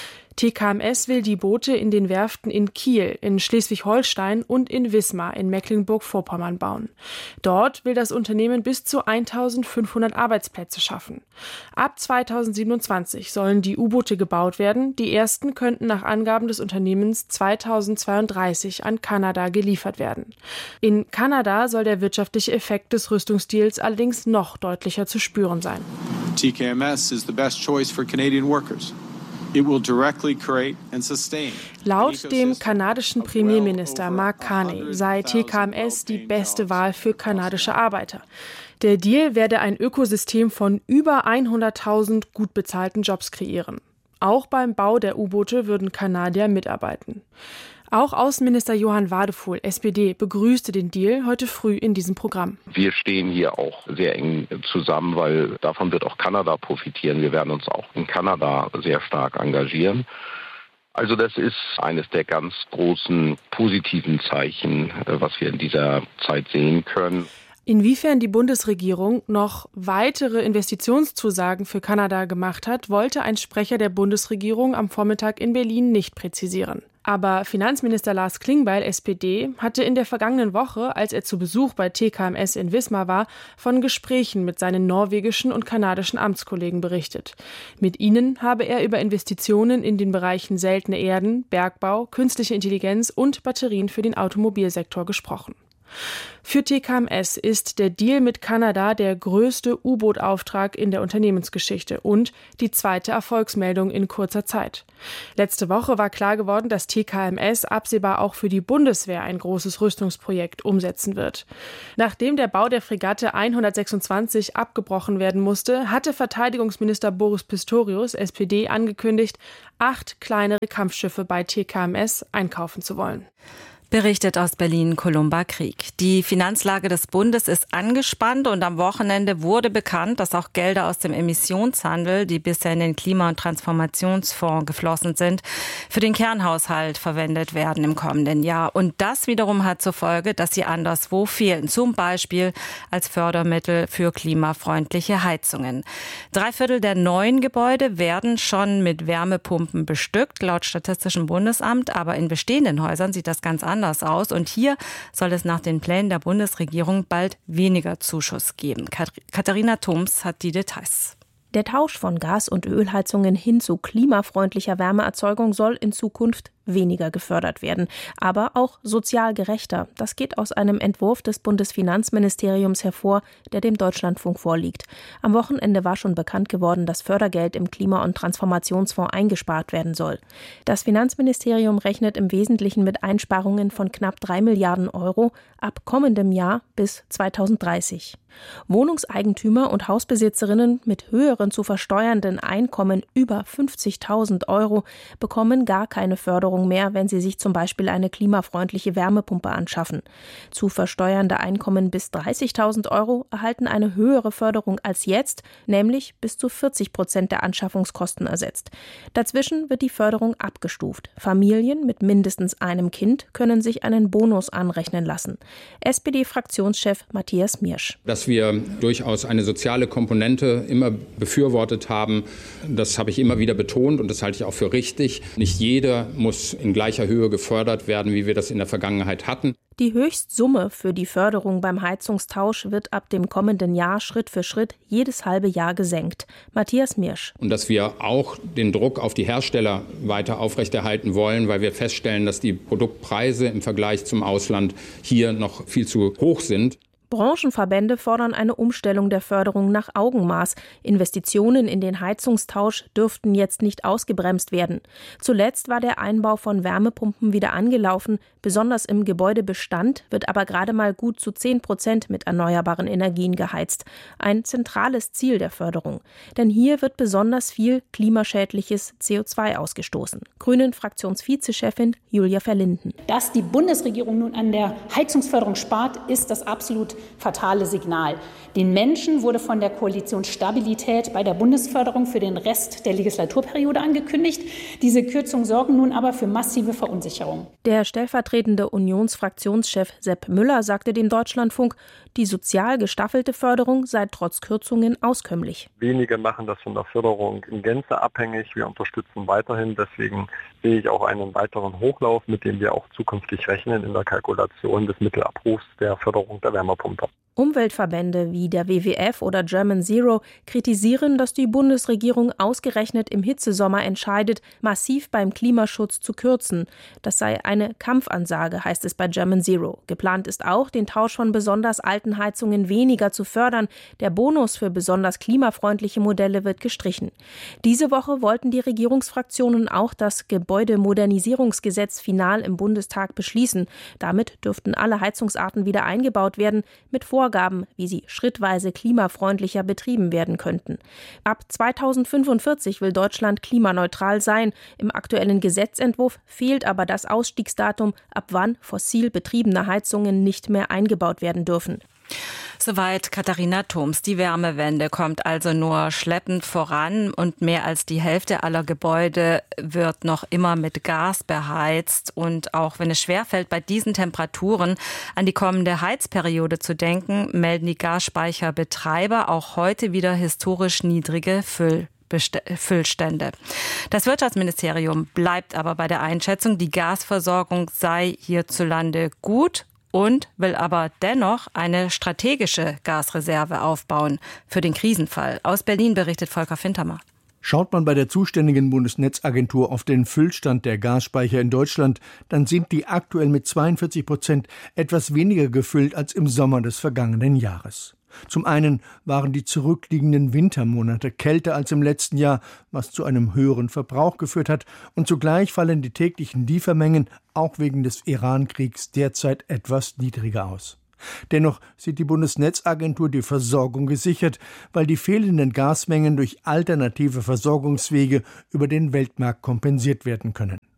TKMS will die Boote in den Werften in Kiel, in Schleswig-Holstein und in Wismar in Mecklenburg-Vorpommern bauen. Dort will das Unternehmen bis zu 1.500 Arbeitsplätze schaffen. Ab 2027 sollen die U-Boote gebaut werden. Die ersten könnten nach Angaben des Unternehmens 2032 an Kanada geliefert werden. In Kanada soll der wirtschaftliche Effekt des Rüstungsdeals allerdings noch deutlicher zu spüren sein. TKMS is the best choice for Canadian workers. Laut dem kanadischen Premierminister Mark Carney sei TKMS die beste Wahl für kanadische Arbeiter. Der Deal werde ein Ökosystem von über 100.000 gut bezahlten Jobs kreieren. Auch beim Bau der U-Boote würden Kanadier mitarbeiten. Auch Außenminister Johann Wadefuhl, SPD, begrüßte den Deal heute früh in diesem Programm. Wir stehen hier auch sehr eng zusammen, weil davon wird auch Kanada profitieren. Wir werden uns auch in Kanada sehr stark engagieren. Also das ist eines der ganz großen positiven Zeichen, was wir in dieser Zeit sehen können. Inwiefern die Bundesregierung noch weitere Investitionszusagen für Kanada gemacht hat, wollte ein Sprecher der Bundesregierung am Vormittag in Berlin nicht präzisieren. Aber Finanzminister Lars Klingbeil, SPD, hatte in der vergangenen Woche, als er zu Besuch bei TKMS in Wismar war, von Gesprächen mit seinen norwegischen und kanadischen Amtskollegen berichtet. Mit ihnen habe er über Investitionen in den Bereichen seltene Erden, Bergbau, künstliche Intelligenz und Batterien für den Automobilsektor gesprochen. Für TKMS ist der Deal mit Kanada der größte U-Boot-Auftrag in der Unternehmensgeschichte und die zweite Erfolgsmeldung in kurzer Zeit. Letzte Woche war klar geworden, dass TKMS absehbar auch für die Bundeswehr ein großes Rüstungsprojekt umsetzen wird. Nachdem der Bau der Fregatte 126 abgebrochen werden musste, hatte Verteidigungsminister Boris Pistorius, SPD, angekündigt, 8 kleinere Kampfschiffe bei TKMS einkaufen zu wollen. Berichtet aus Berlin Columba Krieg. Die Finanzlage des Bundes ist angespannt und am Wochenende wurde bekannt, dass auch Gelder aus dem Emissionshandel, die bisher in den Klima- und Transformationsfonds geflossen sind, für den Kernhaushalt verwendet werden im kommenden Jahr. Und das wiederum hat zur Folge, dass sie anderswo fehlen, zum Beispiel als Fördermittel für klimafreundliche Heizungen. 3/4 der neuen Gebäude werden schon mit Wärmepumpen bestückt, laut Statistischem Bundesamt, aber in bestehenden Häusern sieht das ganz anders aus. Und hier soll es nach den Plänen der Bundesregierung bald weniger Zuschuss geben. Katharina Thoms hat die Details. Der Tausch von Gas- und Ölheizungen hin zu klimafreundlicher Wärmeerzeugung soll in Zukunft weniger gefördert werden, aber auch sozial gerechter. Das geht aus einem Entwurf des Bundesfinanzministeriums hervor, der dem Deutschlandfunk vorliegt. Am Wochenende war schon bekannt geworden, dass Fördergeld im Klima- und Transformationsfonds eingespart werden soll. Das Finanzministerium rechnet im Wesentlichen mit Einsparungen von knapp 3 Milliarden Euro ab kommendem Jahr bis 2030. Wohnungseigentümer und Hausbesitzerinnen mit höheren zu versteuernden Einkommen über 50.000 Euro bekommen gar keine Förderung mehr, wenn sie sich zum Beispiel eine klimafreundliche Wärmepumpe anschaffen. Zu versteuernde Einkommen bis 30.000 Euro erhalten eine höhere Förderung als jetzt, nämlich bis zu 40% der Anschaffungskosten ersetzt. Dazwischen wird die Förderung abgestuft. Familien mit mindestens einem Kind können sich einen Bonus anrechnen lassen. SPD-Fraktionschef Matthias Miersch. Dass wir durchaus eine soziale Komponente immer befürwortet haben, das habe ich immer wieder betont und das halte ich auch für richtig. Nicht jeder muss in gleicher Höhe gefördert werden, wie wir das in der Vergangenheit hatten. Die Höchstsumme für die Förderung beim Heizungstausch wird ab dem kommenden Jahr Schritt für Schritt jedes halbe Jahr gesenkt. Matthias Miersch. Und dass wir auch den Druck auf die Hersteller weiter aufrechterhalten wollen, weil wir feststellen, dass die Produktpreise im Vergleich zum Ausland hier noch viel zu hoch sind. Branchenverbände fordern eine Umstellung der Förderung nach Augenmaß. Investitionen in den Heizungstausch dürften jetzt nicht ausgebremst werden. Zuletzt war der Einbau von Wärmepumpen wieder angelaufen. Besonders im Gebäudebestand wird aber gerade mal gut zu 10% mit erneuerbaren Energien geheizt. Ein zentrales Ziel der Förderung. Denn hier wird besonders viel klimaschädliches CO2 ausgestoßen. Grünen-Fraktionsvizechefin Julia Verlinden. Dass die Bundesregierung nun an der Heizungsförderung spart, ist das absolut fatale Signal. Den Menschen wurde von der Koalition Stabilität bei der Bundesförderung für den Rest der Legislaturperiode angekündigt. Diese Kürzungen sorgen nun aber für massive Verunsicherung. Der stellvertretende Unionsfraktionschef Sepp Müller sagte dem Deutschlandfunk, die sozial gestaffelte Förderung sei trotz Kürzungen auskömmlich. Wenige machen das von der Förderung in Gänze abhängig. Wir unterstützen weiterhin. Deswegen sehe ich auch einen weiteren Hochlauf, mit dem wir auch zukünftig rechnen in der Kalkulation des Mittelabrufs der Förderung der Wärmepumpe. Umweltverbände wie der WWF oder German Zero kritisieren, dass die Bundesregierung ausgerechnet im Hitzesommer entscheidet, massiv beim Klimaschutz zu kürzen. Das sei eine Kampfansage, heißt es bei German Zero. Geplant ist auch, den Tausch von besonders alten Heizungen weniger zu fördern. Der Bonus für besonders klimafreundliche Modelle wird gestrichen. Diese Woche wollten die Regierungsfraktionen auch das Gebäudemodernisierungsgesetz final im Bundestag beschließen. Damit dürften alle Heizungsarten wieder eingebaut werden, mit Vorgaben, wie sie schrittweise klimafreundlicher betrieben werden könnten. Ab 2045 will Deutschland klimaneutral sein. Im aktuellen Gesetzentwurf fehlt aber das Ausstiegsdatum, ab wann fossil betriebene Heizungen nicht mehr eingebaut werden dürfen. Soweit Katharina Thoms. Die Wärmewende kommt also nur schleppend voran und mehr als die Hälfte aller Gebäude wird noch immer mit Gas beheizt. Und auch wenn es schwerfällt, bei diesen Temperaturen an die kommende Heizperiode zu denken, melden die Gasspeicherbetreiber auch heute wieder historisch niedrige Füllstände. Das Wirtschaftsministerium bleibt aber bei der Einschätzung, die Gasversorgung sei hierzulande gut und will aber dennoch eine strategische Gasreserve aufbauen für den Krisenfall. Aus Berlin berichtet Volker Fintermer. Schaut man bei der zuständigen Bundesnetzagentur auf den Füllstand der Gasspeicher in Deutschland, dann sind die aktuell mit 42% etwas weniger gefüllt als im Sommer des vergangenen Jahres. Zum einen waren die zurückliegenden Wintermonate kälter als im letzten Jahr, was zu einem höheren Verbrauch geführt hat, und zugleich fallen die täglichen Liefermengen auch wegen des Iran-Kriegs derzeit etwas niedriger aus. Dennoch sieht die Bundesnetzagentur die Versorgung gesichert, weil die fehlenden Gasmengen durch alternative Versorgungswege über den Weltmarkt kompensiert werden können.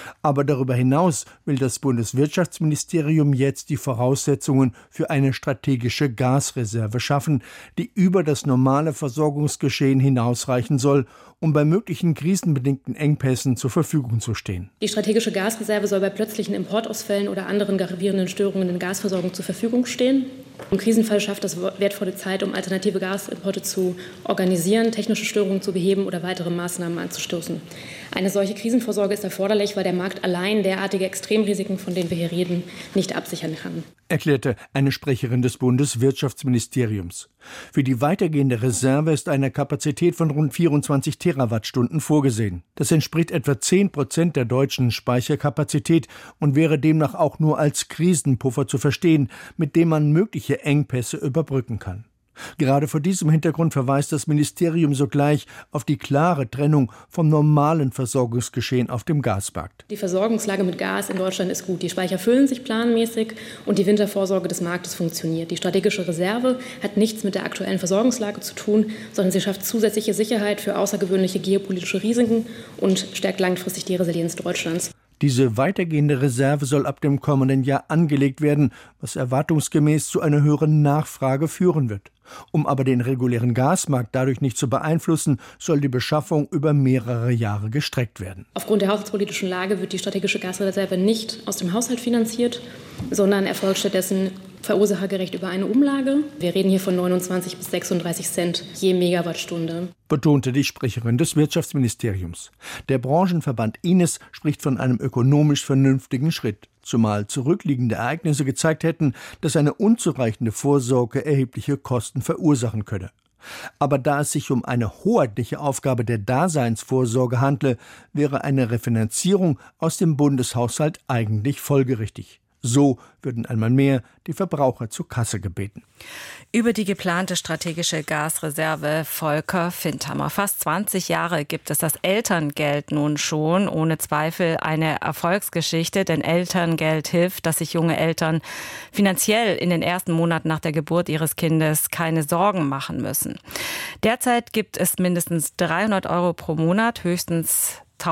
Aber darüber hinaus will das Bundeswirtschaftsministerium jetzt die Voraussetzungen für eine strategische Gasreserve schaffen, die über das normale Versorgungsgeschehen hinausreichen soll, um bei möglichen krisenbedingten Engpässen zur Verfügung zu stehen. Die strategische Gasreserve soll bei plötzlichen Importausfällen oder anderen gravierenden Störungen in der Gasversorgung zur Verfügung stehen. Im Krisenfall schafft das wertvolle Zeit, um alternative Gasimporte zu organisieren, technische Störungen zu beheben oder weitere Maßnahmen anzustoßen. Eine solche Krisenvorsorge ist erforderlich, weil der Markt allein derartige Extremrisiken, von denen wir hier reden, nicht absichern kann, erklärte eine Sprecherin des Bundeswirtschaftsministeriums. Für die weitergehende Reserve ist eine Kapazität von rund 24 Terawattstunden vorgesehen. Das entspricht etwa 10% der deutschen Speicherkapazität und wäre demnach auch nur als Krisenpuffer zu verstehen, mit dem man mögliche Engpässe überbrücken kann. Gerade vor diesem Hintergrund verweist das Ministerium sogleich auf die klare Trennung vom normalen Versorgungsgeschehen auf dem Gasmarkt. Die Versorgungslage mit Gas in Deutschland ist gut. Die Speicher füllen sich planmäßig und die Wintervorsorge des Marktes funktioniert. Die strategische Reserve hat nichts mit der aktuellen Versorgungslage zu tun, sondern sie schafft zusätzliche Sicherheit für außergewöhnliche geopolitische Risiken und stärkt langfristig die Resilienz Deutschlands. Diese weitergehende Reserve soll ab dem kommenden Jahr angelegt werden, was erwartungsgemäß zu einer höheren Nachfrage führen wird. Um aber den regulären Gasmarkt dadurch nicht zu beeinflussen, soll die Beschaffung über mehrere Jahre gestreckt werden. Aufgrund der haushaltspolitischen Lage wird die strategische Gasreserve nicht aus dem Haushalt finanziert, sondern erfolgt stattdessen verursachergerecht über eine Umlage. Wir reden hier von 29 bis 36 Cent je Megawattstunde, betonte die Sprecherin des Wirtschaftsministeriums. Der Branchenverband Ines spricht von einem ökonomisch vernünftigen Schritt, zumal zurückliegende Ereignisse gezeigt hätten, dass eine unzureichende Vorsorge erhebliche Kosten verursachen könne. Aber da es sich um eine hoheitliche Aufgabe der Daseinsvorsorge handle, wäre eine Refinanzierung aus dem Bundeshaushalt eigentlich folgerichtig. So würden einmal mehr die Verbraucher zur Kasse gebeten. Über die geplante strategische Gasreserve Volker Findhammer. Fast 20 Jahre gibt es das Elterngeld nun schon. Ohne Zweifel eine Erfolgsgeschichte, denn Elterngeld hilft, dass sich junge Eltern finanziell in den ersten Monaten nach der Geburt ihres Kindes keine Sorgen machen müssen. Derzeit gibt es mindestens 300 € pro Monat, höchstens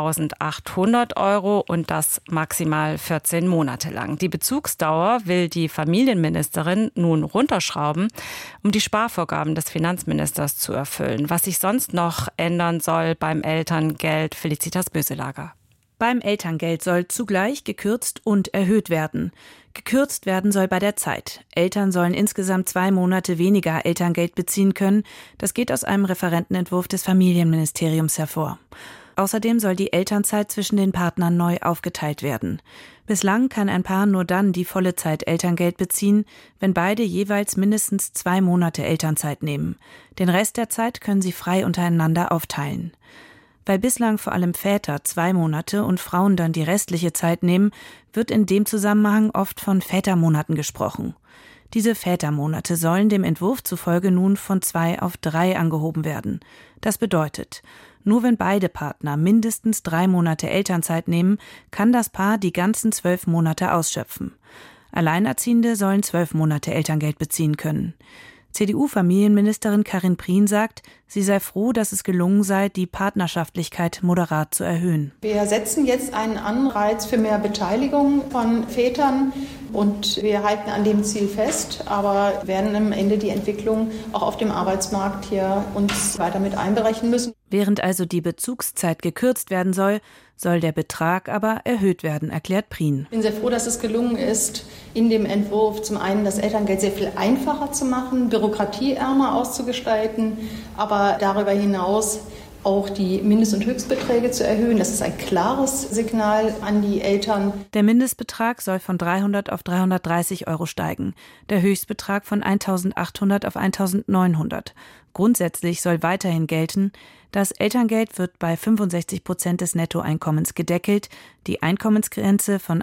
1.800 € und das maximal 14 Monate lang. Die Bezugsdauer will die Familienministerin nun runterschrauben, um die Sparvorgaben des Finanzministers zu erfüllen. Was sich sonst noch ändern soll beim Elterngeld, Felicitas Böselager. Beim Elterngeld soll zugleich gekürzt und erhöht werden. Gekürzt werden soll bei der Zeit. Eltern sollen insgesamt 2 Monate weniger Elterngeld beziehen können. Das geht aus einem Referentenentwurf des Familienministeriums hervor. Außerdem soll die Elternzeit zwischen den Partnern neu aufgeteilt werden. Bislang kann ein Paar nur dann die volle Zeit Elterngeld beziehen, wenn beide jeweils mindestens 2 Monate Elternzeit nehmen. Den Rest der Zeit können sie frei untereinander aufteilen. Weil bislang vor allem Väter 2 Monate und Frauen dann die restliche Zeit nehmen, wird in dem Zusammenhang oft von Vätermonaten gesprochen. Diese Vätermonate sollen dem Entwurf zufolge nun von 2 auf 3 angehoben werden. Das bedeutet, nur wenn beide Partner mindestens 3 Monate Elternzeit nehmen, kann das Paar die ganzen 12 Monate ausschöpfen. Alleinerziehende sollen 12 Monate Elterngeld beziehen können. CDU-Familienministerin Karin Prien sagt, sie sei froh, dass es gelungen sei, die Partnerschaftlichkeit moderat zu erhöhen. Wir setzen jetzt einen Anreiz für mehr Beteiligung von Vätern und wir halten an dem Ziel fest, aber werden am Ende die Entwicklung auch auf dem Arbeitsmarkt hier uns weiter mit einberechnen müssen. Während also die Bezugszeit gekürzt werden soll, soll der Betrag aber erhöht werden, erklärt Prien. Ich bin sehr froh, dass es gelungen ist, in dem Entwurf zum einen das Elterngeld sehr viel einfacher zu machen, bürokratieärmer auszugestalten, aber darüber hinaus auch die Mindest- und Höchstbeträge zu erhöhen. Das ist ein klares Signal an die Eltern. Der Mindestbetrag soll von 300 auf 330 € steigen, der Höchstbetrag von 1.800 auf 1.900. Grundsätzlich soll weiterhin gelten, das Elterngeld wird bei 65% des Nettoeinkommens gedeckelt. Die Einkommensgrenze von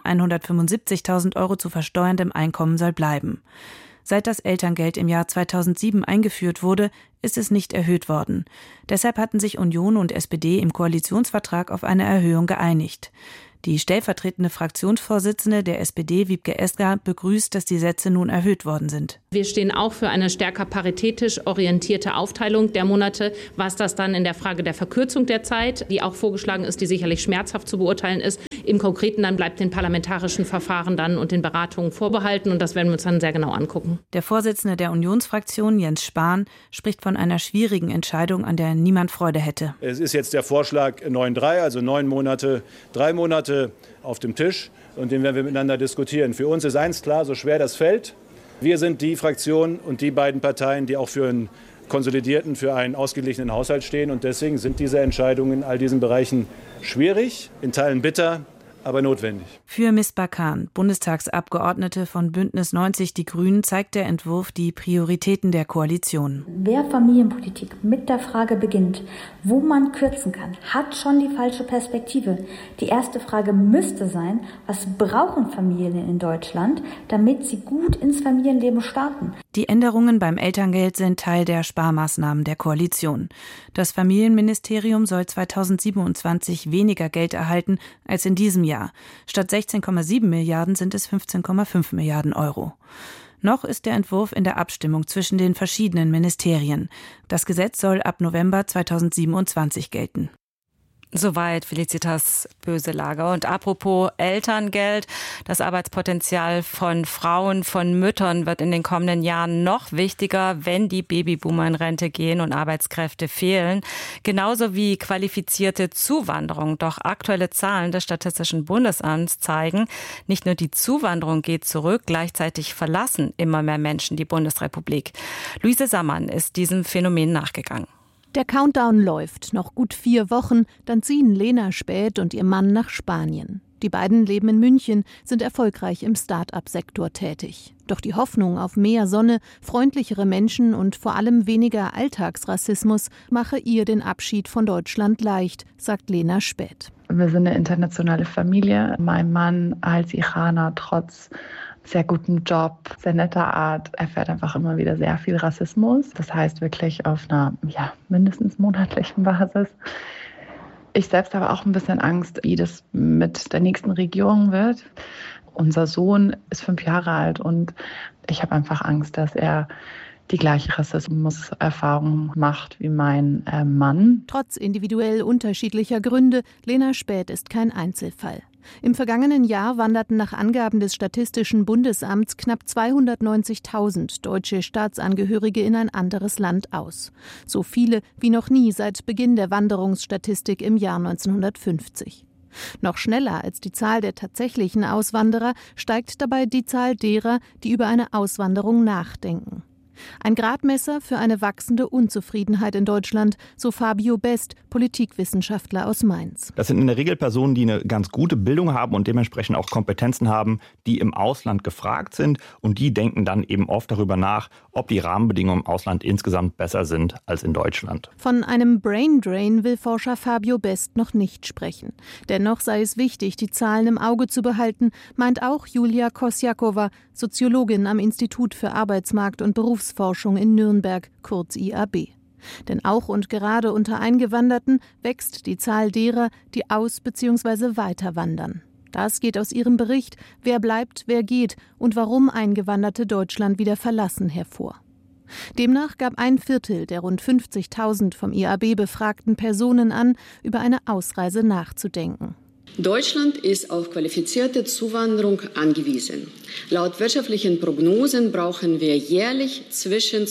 175.000 € zu versteuerndem Einkommen soll bleiben. Seit das Elterngeld im Jahr 2007 eingeführt wurde, ist es nicht erhöht worden. Deshalb hatten sich Union und SPD im Koalitionsvertrag auf eine Erhöhung geeinigt. Die stellvertretende Fraktionsvorsitzende der SPD, Wiebke Esger, begrüßt, dass die Sätze nun erhöht worden sind. Wir stehen auch für eine stärker paritätisch orientierte Aufteilung der Monate. Was das dann in der Frage der Verkürzung der Zeit, die auch vorgeschlagen ist, die sicherlich schmerzhaft zu beurteilen ist, Im Konkreten dann bleibt den parlamentarischen Verfahren dann und den Beratungen vorbehalten. Und das werden wir uns dann sehr genau angucken. Der Vorsitzende der Unionsfraktion, Jens Spahn, spricht von einer schwierigen Entscheidung, an der niemand Freude hätte. Es ist jetzt der Vorschlag 9-3, also 9 Monate, 3 Monate auf dem Tisch. Und den werden wir miteinander diskutieren. Für uns ist eins klar, so schwer das fällt. Wir sind die Fraktion und die beiden Parteien, die auch für einen konsolidierten, für einen ausgeglichenen Haushalt stehen. Und deswegen sind diese Entscheidungen in all diesen Bereichen schwierig, in Teilen bitter, aber notwendig. Für Misbah Khan, Bundestagsabgeordnete von Bündnis 90 Die Grünen, zeigt der Entwurf die Prioritäten der Koalition. Wer Familienpolitik mit der Frage beginnt, wo man kürzen kann, hat schon die falsche Perspektive. Die erste Frage müsste sein, was brauchen Familien in Deutschland, damit sie gut ins Familienleben starten? Die Änderungen beim Elterngeld sind Teil der Sparmaßnahmen der Koalition. Das Familienministerium soll 2027 weniger Geld erhalten als in diesem Jahr. Statt 16,7 Milliarden sind es 15,5 Milliarden Euro. Noch ist der Entwurf in der Abstimmung zwischen den verschiedenen Ministerien. Das Gesetz soll ab November 2027 gelten. Soweit Felicitas Böselager. Und apropos Elterngeld, das Arbeitspotenzial von Frauen, von Müttern wird in den kommenden Jahren noch wichtiger, wenn die Babyboomer in Rente gehen und Arbeitskräfte fehlen. Genauso wie qualifizierte Zuwanderung. Doch aktuelle Zahlen des Statistischen Bundesamts zeigen, nicht nur die Zuwanderung geht zurück, gleichzeitig verlassen immer mehr Menschen die Bundesrepublik. Luise Sammann ist diesem Phänomen nachgegangen. Der Countdown läuft. Noch gut 4 Wochen, dann ziehen Lena Späth und ihr Mann nach Spanien. Die beiden leben in München, sind erfolgreich im Start-up-Sektor tätig. Doch die Hoffnung auf mehr Sonne, freundlichere Menschen und vor allem weniger Alltagsrassismus mache ihr den Abschied von Deutschland leicht, sagt Lena Späth. Wir sind eine internationale Familie. Mein Mann als Iraner trotz sehr guten Job, sehr netter Art, erfährt einfach immer wieder sehr viel Rassismus. Das heißt wirklich auf einer mindestens monatlichen Basis. Ich selbst habe auch ein bisschen Angst, wie das mit der nächsten Regierung wird. Unser Sohn ist 5 Jahre alt und ich habe einfach Angst, dass er die gleiche Rassismuserfahrung macht wie mein Mann. Trotz individuell unterschiedlicher Gründe, Lena Späth ist kein Einzelfall. Im vergangenen Jahr wanderten nach Angaben des Statistischen Bundesamts knapp 290.000 deutsche Staatsangehörige in ein anderes Land aus. So viele wie noch nie seit Beginn der Wanderungsstatistik im Jahr 1950. Noch schneller als die Zahl der tatsächlichen Auswanderer steigt dabei die Zahl derer, die über eine Auswanderung nachdenken. Ein Gradmesser für eine wachsende Unzufriedenheit in Deutschland, so Fabio Best, Politikwissenschaftler aus Mainz. Das sind in der Regel Personen, die eine ganz gute Bildung haben und dementsprechend auch Kompetenzen haben, die im Ausland gefragt sind. Und die denken dann eben oft darüber nach, ob die Rahmenbedingungen im Ausland insgesamt besser sind als in Deutschland. Von einem Braindrain will Forscher Fabio Best noch nicht sprechen. Dennoch sei es wichtig, die Zahlen im Auge zu behalten, meint auch Julia Kosjakova, Soziologin am Institut für Arbeitsmarkt und Berufsforschung in Nürnberg, kurz IAB. Denn auch und gerade unter Eingewanderten wächst die Zahl derer, die aus- bzw. weiterwandern. Das geht aus ihrem Bericht »Wer bleibt, wer geht« und warum Eingewanderte Deutschland wieder verlassen hervor. Demnach gab 1/4 der rund 50.000 vom IAB befragten Personen an, über eine Ausreise nachzudenken. Deutschland ist auf qualifizierte Zuwanderung angewiesen. Laut wirtschaftlichen Prognosen brauchen wir jährlich zwischen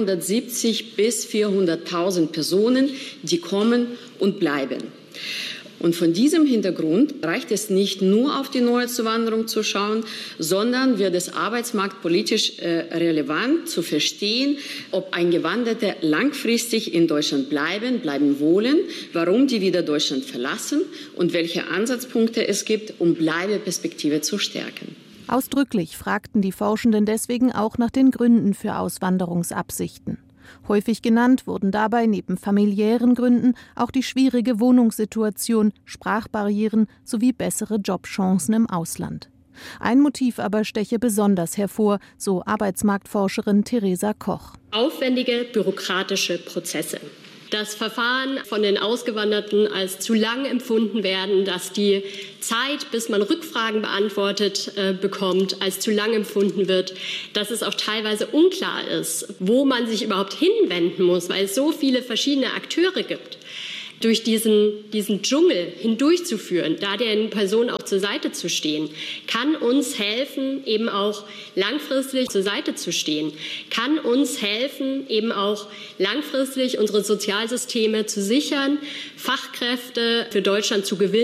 270 bis 400.000 Personen, die kommen und bleiben. Und von diesem Hintergrund reicht es nicht nur auf die neue Zuwanderung zu schauen, sondern wird es arbeitsmarktpolitisch relevant zu verstehen, ob Eingewanderte langfristig in Deutschland bleiben wollen, warum die wieder Deutschland verlassen und welche Ansatzpunkte es gibt, um Bleibeperspektive zu stärken. Ausdrücklich fragten die Forschenden deswegen auch nach den Gründen für Auswanderungsabsichten. Häufig genannt wurden dabei neben familiären Gründen auch die schwierige Wohnungssituation, Sprachbarrieren sowie bessere Jobchancen im Ausland. Ein Motiv aber steche besonders hervor, so Arbeitsmarktforscherin Theresa Koch. Aufwendige bürokratische Prozesse. Das Verfahren von den Ausgewanderten als zu lang empfunden werden, dass die Zeit, bis man Rückfragen beantwortet bekommt, als zu lang empfunden wird, dass es auch teilweise unklar ist, wo man sich überhaupt hinwenden muss, weil es so viele verschiedene Akteure gibt. durch diesen Dschungel hindurchzuführen, da den Personen auch zur Seite zu stehen, kann uns helfen, eben auch langfristig zur Seite zu stehen, kann uns helfen, eben auch langfristig unsere Sozialsysteme zu sichern, Fachkräfte für Deutschland zu gewinnen.